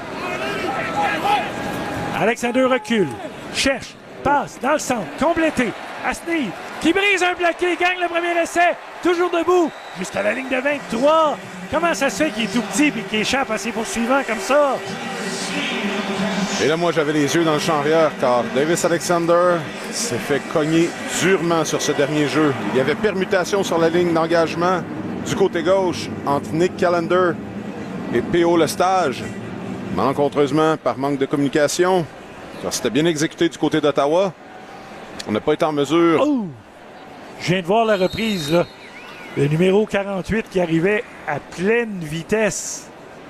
Alexander recule, cherche, passe dans le centre, complété. À Snead, qui brise un plaqué, gagne le premier essai, toujours debout, jusqu'à la ligne de 23. Comment ça se fait qu'il est tout petit et qu'il échappe à ses poursuivants comme ça? Et là, moi, j'avais les yeux dans le champ arrière, car Davis Alexander s'est fait cogner durement sur ce dernier jeu. Il y avait permutation sur la ligne d'engagement du côté gauche entre Nick Callender et P.O. Lestage. Malencontreusement, par manque de communication, car c'était bien exécuté du côté d'Ottawa, on n'a pas été en mesure Je viens de voir la reprise, là. Le numéro 48 qui arrivait à pleine vitesse.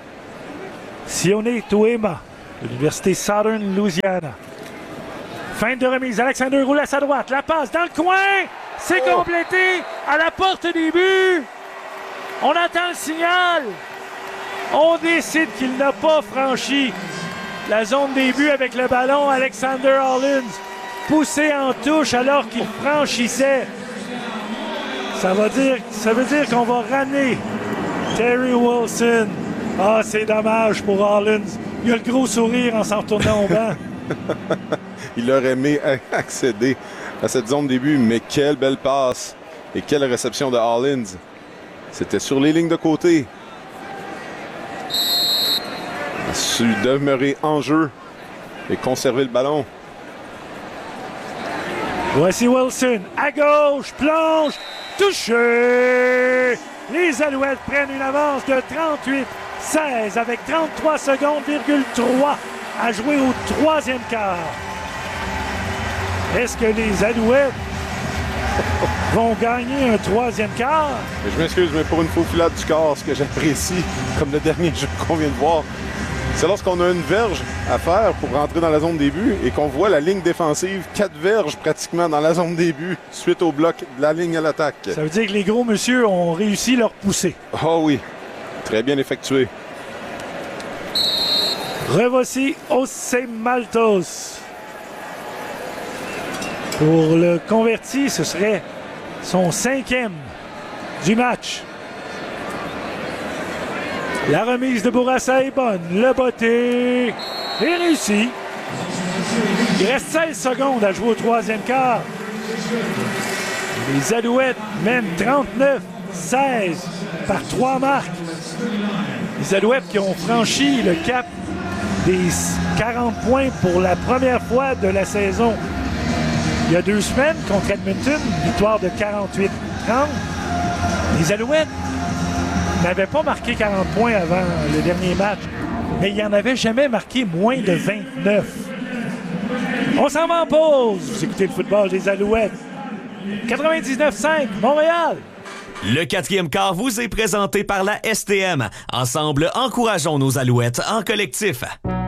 Sione Tuema, de l'Université Southern Louisiana. Fin de remise. Alexander roule à sa droite. La passe dans le coin. C'est complété à la porte des buts. On attend le signal. On décide qu'il n'a pas franchi la zone des buts avec le ballon. Alexander Hollins poussé en touche alors qu'il franchissait. Ça veut dire qu'on va ramener Terry Wilson. Ah, c'est dommage pour Hollins. Il a le gros sourire en s'en retournant au banc. Il aurait aimé accéder à cette zone de début, mais quelle belle passe et quelle réception de Hollins. C'était sur les lignes de côté. Il a su demeurer en jeu et conserver le ballon. Voici Wilson à gauche, plonge, touché! Les Alouettes prennent une avance de 38-16 avec 33 secondes,3 à jouer au troisième quart. Est-ce que les Alouettes vont gagner un troisième quart? Mais je m'excuse, mais pour une faufilade du corps, ce que j'apprécie, comme le dernier jeu qu'on vient de voir, c'est lorsqu'on a une verge à faire pour rentrer dans la zone des buts et qu'on voit la ligne défensive, 4 verges pratiquement dans la zone des buts suite au bloc de la ligne à l'attaque. Ça veut dire que les gros monsieur ont réussi leur poussée. Oh oui, très bien effectué. Revoici José Maltos. Pour le converti, ce serait son 5e du match. La remise de Bourassa est bonne. Le botté est réussi. Il reste 16 secondes à jouer au troisième quart. Les Alouettes mènent 39-16 par 3 marques. Les Alouettes qui ont franchi le cap des 40 points pour la première fois de la saison. Il y a 2 semaines contre Edmonton, victoire de 48-30. Les Alouettes n'avaient pas marqué 40 points avant le dernier match, mais il n'y en avait jamais marqué moins de 29. On s'en va en pause. Vous écoutez le football des Alouettes. 99.5, Montréal. Le 4e quart vous est présenté par la STM. Ensemble, encourageons nos Alouettes en collectif.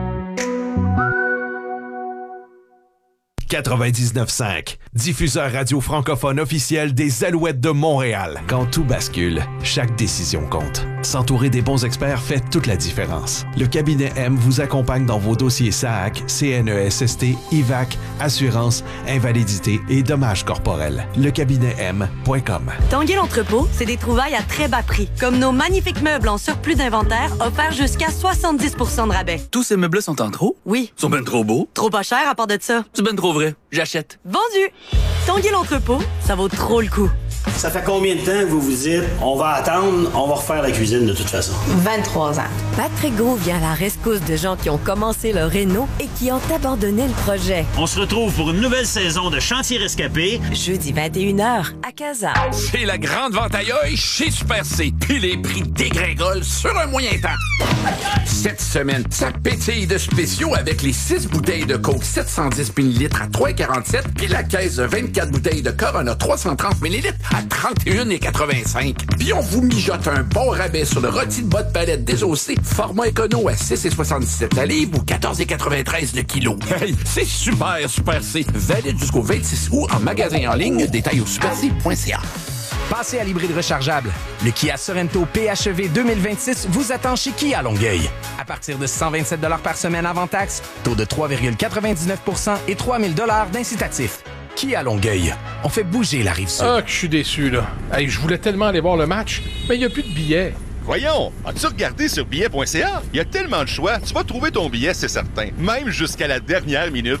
99.5, diffuseur radio francophone officiel des Alouettes de Montréal. Quand tout bascule, chaque décision compte. S'entourer des bons experts fait toute la différence. Le cabinet M vous accompagne dans vos dossiers SAAC, CNESST, IVAC, assurance, invalidité et dommages corporels. Lecabinetem.com. Tanguay l'entrepôt, c'est des trouvailles à très bas prix, comme nos magnifiques meubles en surplus d'inventaire offerts jusqu'à 70% de rabais. Tous ces meubles sont en trop? Oui. Sont ben trop beaux? Trop pas cher à part de ça. C'est ben trop vrai. J'achète. Vendu! Tanguay l'entrepôt, ça vaut trop le coup. Ça fait combien de temps que vous vous dites on va attendre, on va refaire la cuisine de toute façon? 23 ans. Patrick Gros vient à la rescousse de gens qui ont commencé leur réno et qui ont abandonné le projet. On se retrouve pour une nouvelle saison de Chantier Rescapé. Jeudi 21h à Casa. C'est la grande vente aïe chez Super C. Puis les prix dégringolent sur un moyen temps. Cette semaine, ça pétille de spéciaux avec les 6 bouteilles de Coke 710 ml à 3,47 puis la caisse de 24 bouteilles de Corona 330 ml à 31,85. Puis on vous mijote un bon rabais sur le rôti de bas de palette désossé, format écono à 6,77 la livre ou 14,93 le kilo. Hey, c'est super C. Valide jusqu'au 26 août en magasin en ligne. Détail au superc.ca. Passez à l'hybride rechargeable. Le Kia Sorento PHEV 2026 vous attend chez Kia Longueuil. À partir de 127 $ par semaine avant taxe, taux de 3,99% et 3 000 $ d'incitatif. Kia Longueuil. On fait bouger la Rive-Sud. Ah, que je suis déçu, là. Hey, je voulais tellement aller voir le match, mais il n'y a plus de billets. Voyons, as-tu regardé sur billets.ca? Il y a tellement de choix, tu vas trouver ton billet, c'est certain. Même jusqu'à la dernière minute.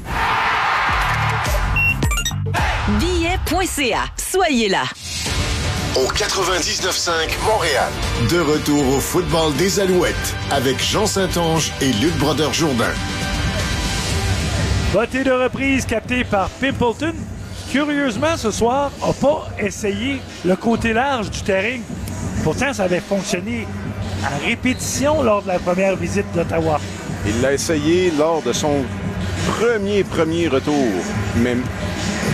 Billets.ca. Soyez là. Au 99.5 Montréal. De retour au football des Alouettes avec Jean Saint-Onge et Luc Brodeur-Jourdain. Botté de reprise capté par Pimpleton. Curieusement, ce soir, n'a pas essayé le côté large du terrain. Pourtant, ça avait fonctionné à répétition lors de la première visite d'Ottawa. Il l'a essayé lors de son premier retour. Mais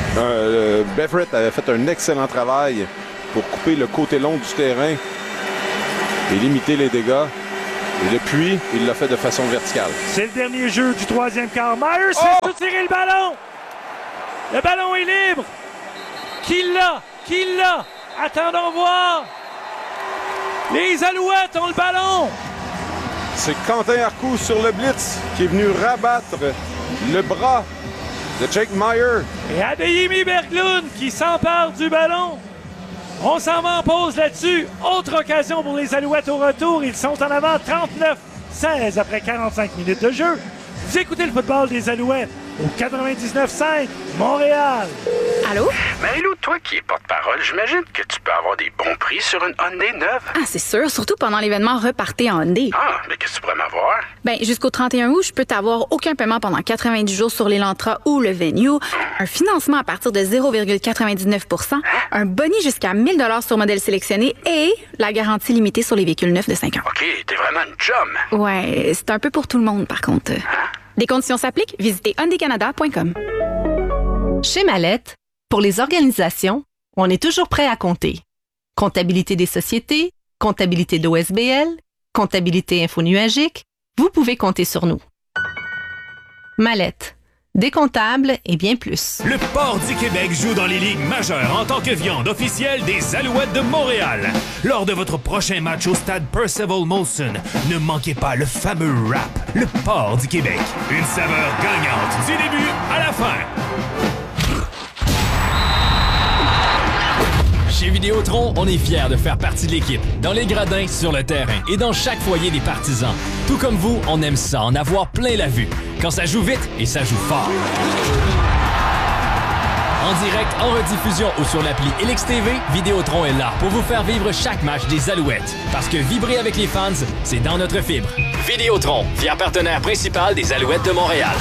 Beverett avait fait un excellent travail pour couper le côté long du terrain et limiter les dégâts. Et depuis, il l'a fait de façon verticale. C'est le dernier jeu du troisième quart. Myers fait tirer le ballon. Le ballon est libre. Qui l'a? Qui l'a? Attendons voir. Les Alouettes ont le ballon. C'est Quentin Arcou sur le blitz qui est venu rabattre le bras de Jake Meyer. Et Adeyemi Berglund qui s'empare du ballon. On s'en va en pause là-dessus. Autre occasion pour les Alouettes au retour. Ils sont en avant 39-16 après 45 minutes de jeu. Vous écoutez le football des Alouettes au 99.5 Montréal. Allô? Marie-Lou, toi qui es porte-parole, j'imagine que tu peux avoir des bons prix sur une Hyundai neuve. Ah, c'est sûr, surtout pendant l'événement Repartez en Hyundai. Ah, mais qu'est-ce que tu pourrais m'avoir? Ben, jusqu'au 31 août, je peux t'avoir aucun paiement pendant 90 jours sur l'Elantra ou le Venue, un financement à partir de 0,99 %, un boni jusqu'à 1 000 sur modèle sélectionné et la garantie limitée sur les véhicules neufs de 5 ans. OK, t'es vraiment une chum. Ouais, c'est un peu pour tout le monde, par contre. Les conditions s'appliquent. Visitez hyundaicanada.com. Chez Mallette, pour les organisations, on est toujours prêt à compter. Comptabilité des sociétés, comptabilité d'OSBL, comptabilité infonuagique, vous pouvez compter sur nous. Mallette, des comptables et bien plus. Le Port du Québec joue dans les ligues majeures en tant que viande officielle des Alouettes de Montréal. Lors de votre prochain match au stade Percival Molson, ne manquez pas le fameux rap, le Port du Québec. Une saveur gagnante du début à la fin. Chez Vidéotron, on est fiers de faire partie de l'équipe, dans les gradins, sur le terrain et dans chaque foyer des partisans. Tout comme vous, on aime ça, en avoir plein la vue. Quand ça joue vite et ça joue fort. En direct, en rediffusion ou sur l'appli LXTV, Vidéotron est là pour vous faire vivre chaque match des Alouettes. Parce que vibrer avec les fans, c'est dans notre fibre. Vidéotron, fier partenaire principal des Alouettes de Montréal.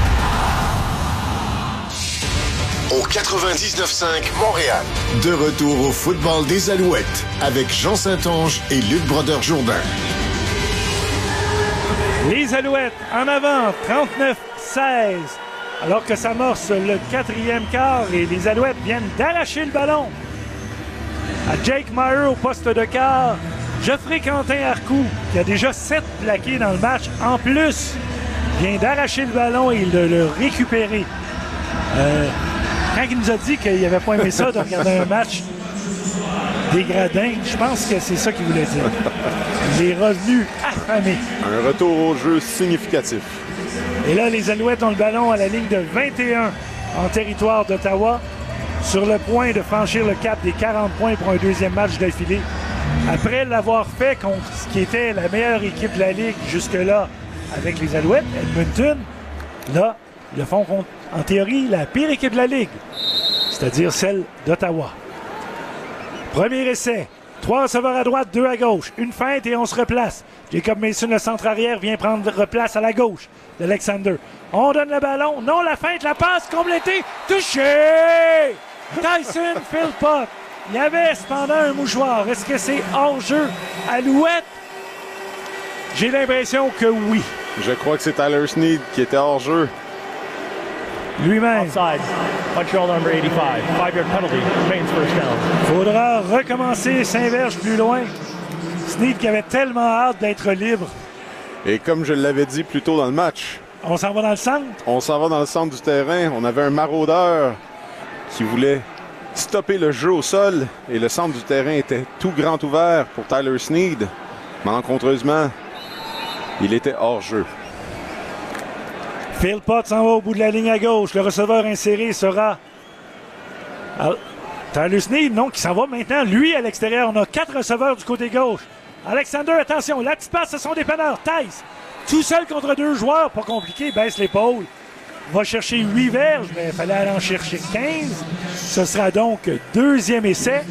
Au 99.5 Montréal. De retour au football des Alouettes avec Jean Saint-Onge et Luc Brodeur-Jourdain. Les Alouettes en avant 39-16 alors que s'amorce le quatrième quart et les Alouettes viennent d'arracher le ballon à Jake Meyer au poste de quart. Geoffrey Quentin Arcou qui a déjà 7 plaqués dans le match en plus vient d'arracher le ballon et de le récupérer. Quand il nous a dit qu'il n'avait pas aimé ça de regarder un match des gradins, je pense que c'est ça qu'il voulait dire. Il est revenu affamé. Un retour au jeu significatif. Et là, les Alouettes ont le ballon à la ligne de 21 en territoire d'Ottawa, sur le point de franchir le cap des 40 points pour un deuxième match d'affilée. Après l'avoir fait contre ce qui était la meilleure équipe de la Ligue jusque-là avec les Alouettes, Edmonton, là, ils le font contre, en théorie, la pire équipe de la Ligue, c'est-à-dire celle d'Ottawa. Premier essai. 3 receveurs à droite, 2 à gauche. Une feinte et on se replace. Jacob Mason, le centre arrière, vient prendre place à la gauche d'Alexander. On donne le ballon. Non, la feinte, la passe complétée. Touché! Tyson Philpott. Il y avait cependant un mouchoir. Est-ce que c'est hors-jeu? Alouette? J'ai l'impression que oui. Je crois que c'est Tyler Snead qui était hors-jeu. Lui-même. Offside. Montreal number 85. 5-yard penalty. Remains first down. Faudra recommencer Saint-Verge plus loin. Snead qui avait tellement hâte d'être libre. Et comme je l'avais dit plus tôt dans le match... On s'en va dans le centre? On s'en va dans le centre du terrain. On avait un maraudeur qui voulait stopper le jeu au sol. Et le centre du terrain était tout grand ouvert pour Tyler Snead. Malencontreusement, il était hors-jeu. Philpott s'en va au bout de la ligne à gauche. Le receveur inséré sera Tyler Snead, non, qui s'en va maintenant. Lui, à l'extérieur, on a 4 receveurs du côté gauche. Alexander, attention, la petite passe à son dépanneur. Tice, tout seul contre 2 joueurs, pas compliqué, baisse l'épaule. Va chercher 8 verges, mais il fallait aller en chercher 15. Ce sera donc deuxième essai.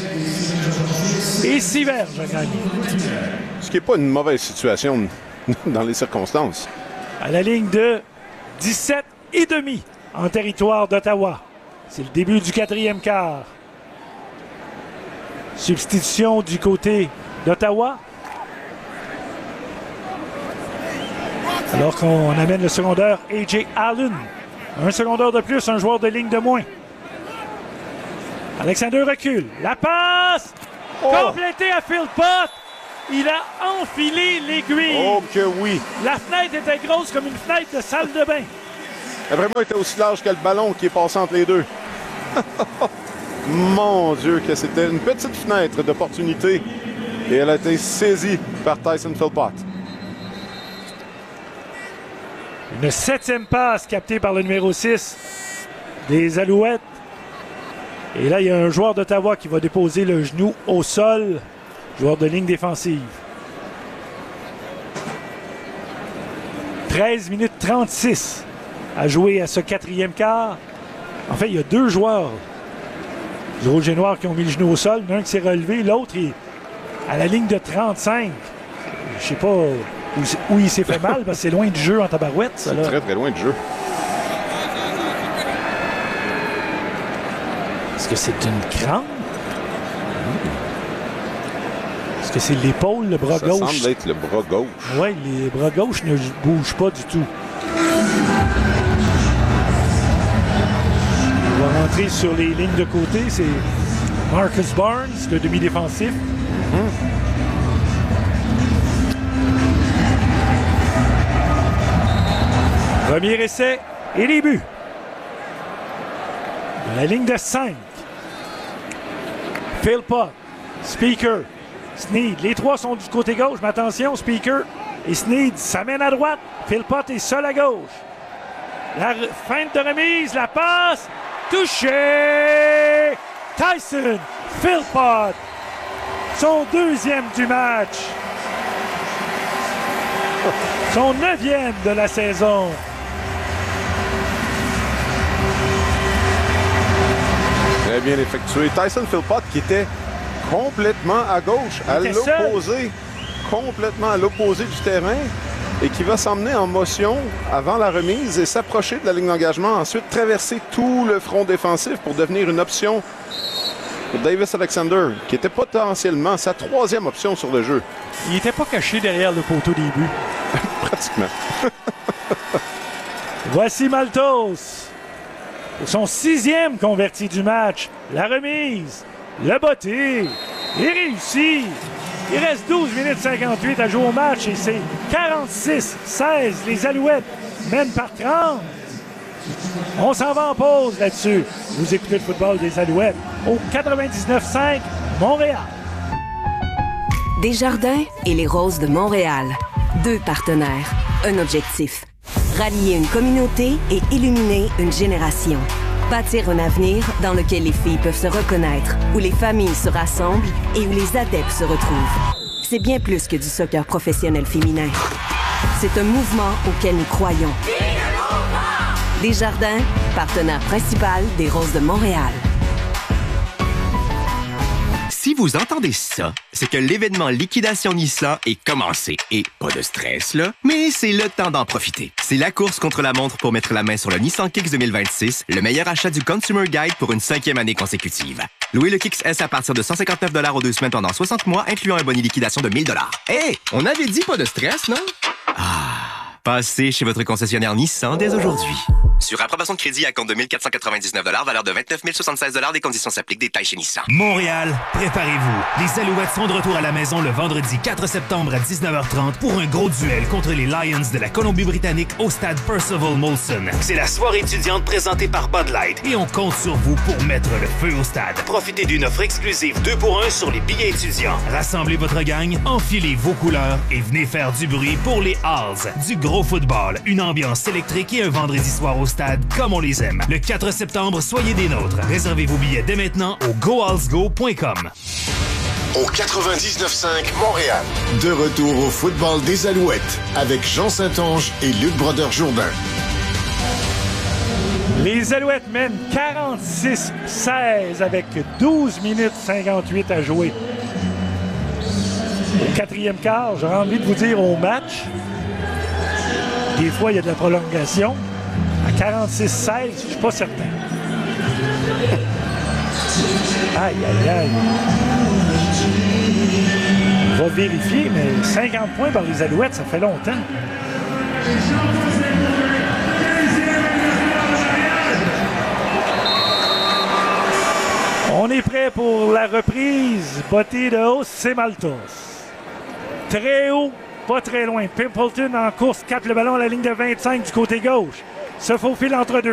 Et 6 verges à gagner. Ce qui n'est pas une mauvaise situation dans les circonstances. À la ligne de 17,5 en territoire d'Ottawa. C'est le début du quatrième quart. Substitution du côté d'Ottawa. Alors qu'on amène le secondaire A.J. Allen. Un secondaire de plus, un joueur de ligne de moins. Alexander recule. La passe! Complétée à Phil Pott. Il a enfilé l'aiguille. Oh que oui. La fenêtre était grosse comme une fenêtre de salle de bain. Elle vraiment était aussi large que le ballon qui est passé entre les deux. Mon Dieu, que c'était une petite fenêtre d'opportunité. Et elle a été saisie par Tyson Philpott. Une 7e passe captée par le numéro 6 des Alouettes. Et là, il y a un joueur d'Ottawa qui va déposer le genou au sol. Joueur de ligne défensive. 13 minutes 36 à jouer à ce 4e quart. En fait, il y a 2 joueurs du Rouge et Noir qui ont mis le genou au sol. Un qui s'est relevé, l'autre est à la ligne de 35. Je sais pas où il s'est fait mal, parce que c'est loin du jeu en tabarouette. C'est très, très loin du jeu. Est-ce que c'est une crampe? Est-ce que c'est l'épaule, le bras gauche? Ça semble être le bras gauche. Oui, les bras gauches ne bougent pas du tout. On va rentrer sur les lignes de côté. C'est Marcus Barnes, le demi-défensif. Premier essai et les buts. De la ligne de 5. Philpott, Speaker, Sneed. Les 3 sont du côté gauche, mais attention, Speaker et Sneed s'amènent à droite. Philpott est seul à gauche. La feinte de remise, la passe, touché! Tyson Philpott, son 2e du match. Son 9e de la saison. Très bien effectué. Tyson Philpott qui était complètement à gauche, à l'opposé, complètement à l'opposé du terrain et qui va s'emmener en motion avant la remise et s'approcher de la ligne d'engagement. Ensuite, traverser tout le front défensif pour devenir une option pour Davis Alexander, qui était potentiellement sa 3e option sur le jeu. Il n'était pas caché derrière le poteau des buts. Pratiquement. Voici Maltos. Pour son 6e converti du match. La remise. Le botté. Il réussit. Il reste 12 minutes 58 à jouer au match et c'est 46-16. Les Alouettes mènent par 30. On s'en va en pause là-dessus. Vous écoutez le football des Alouettes au 99.5 Montréal. Desjardins et les Roses de Montréal. 2 partenaires, un objectif. Rallier une communauté et illuminer une génération. Bâtir un avenir dans lequel les filles peuvent se reconnaître, où les familles se rassemblent et où les adeptes se retrouvent. C'est bien plus que du soccer professionnel féminin. C'est un mouvement auquel nous croyons. Desjardins, partenaire principal des Roses de Montréal. Si vous entendez ça, c'est que l'événement Liquidation Nissan est commencé. Et pas de stress, là, mais c'est le temps d'en profiter. C'est la course contre la montre pour mettre la main sur le Nissan Kicks 2026, le meilleur achat du Consumer Guide pour une 5e année consécutive. Louez le Kicks S à partir de 159 $ aux 2 semaines pendant 60 mois, incluant un boni liquidation de 1 000 $. Hey, on avait dit pas de stress, non? Passez chez votre concessionnaire Nissan dès aujourd'hui. Sur approbation de crédit à compte de 1 499 $, valeur de 29 076 $, des conditions s'appliquent, détails chez Nissan. Montréal, préparez-vous. Les Alouettes sont de retour à la maison le vendredi 4 septembre à 19h30 pour un gros duel contre les Lions de la Colombie-Britannique au stade Percival Molson. C'est la soirée étudiante présentée par Bud Light et on compte sur vous pour mettre le feu au stade. Profitez d'une offre exclusive 2 pour 1 sur les billets étudiants. Rassemblez votre gang, enfilez vos couleurs et venez faire du bruit pour les Halls. Du gros football, une ambiance électrique et un vendredi soir au stade comme on les aime. Le 4 septembre, soyez des nôtres. Réservez vos billets dès maintenant au gohallsgo.com. Au 99.5 Montréal. De retour au football des Alouettes avec Jean Saint-Onge et Luc Brodeur-Jourdain. Les Alouettes mènent 46-16 avec 12 minutes 58 à jouer. Au 4e quart, j'aurais envie de vous dire au match. Des fois, il y a de la prolongation. À 46-16, je suis pas certain. Aïe, aïe, aïe. On va vérifier, mais 50 points par les Alouettes, ça fait longtemps. On est la reprise. Botté de haut, c'est Maltos. Très haut, pas très loin. Pimpleton en course, capte le ballon à la ligne de 25 du côté gauche. Se faufile entre deux.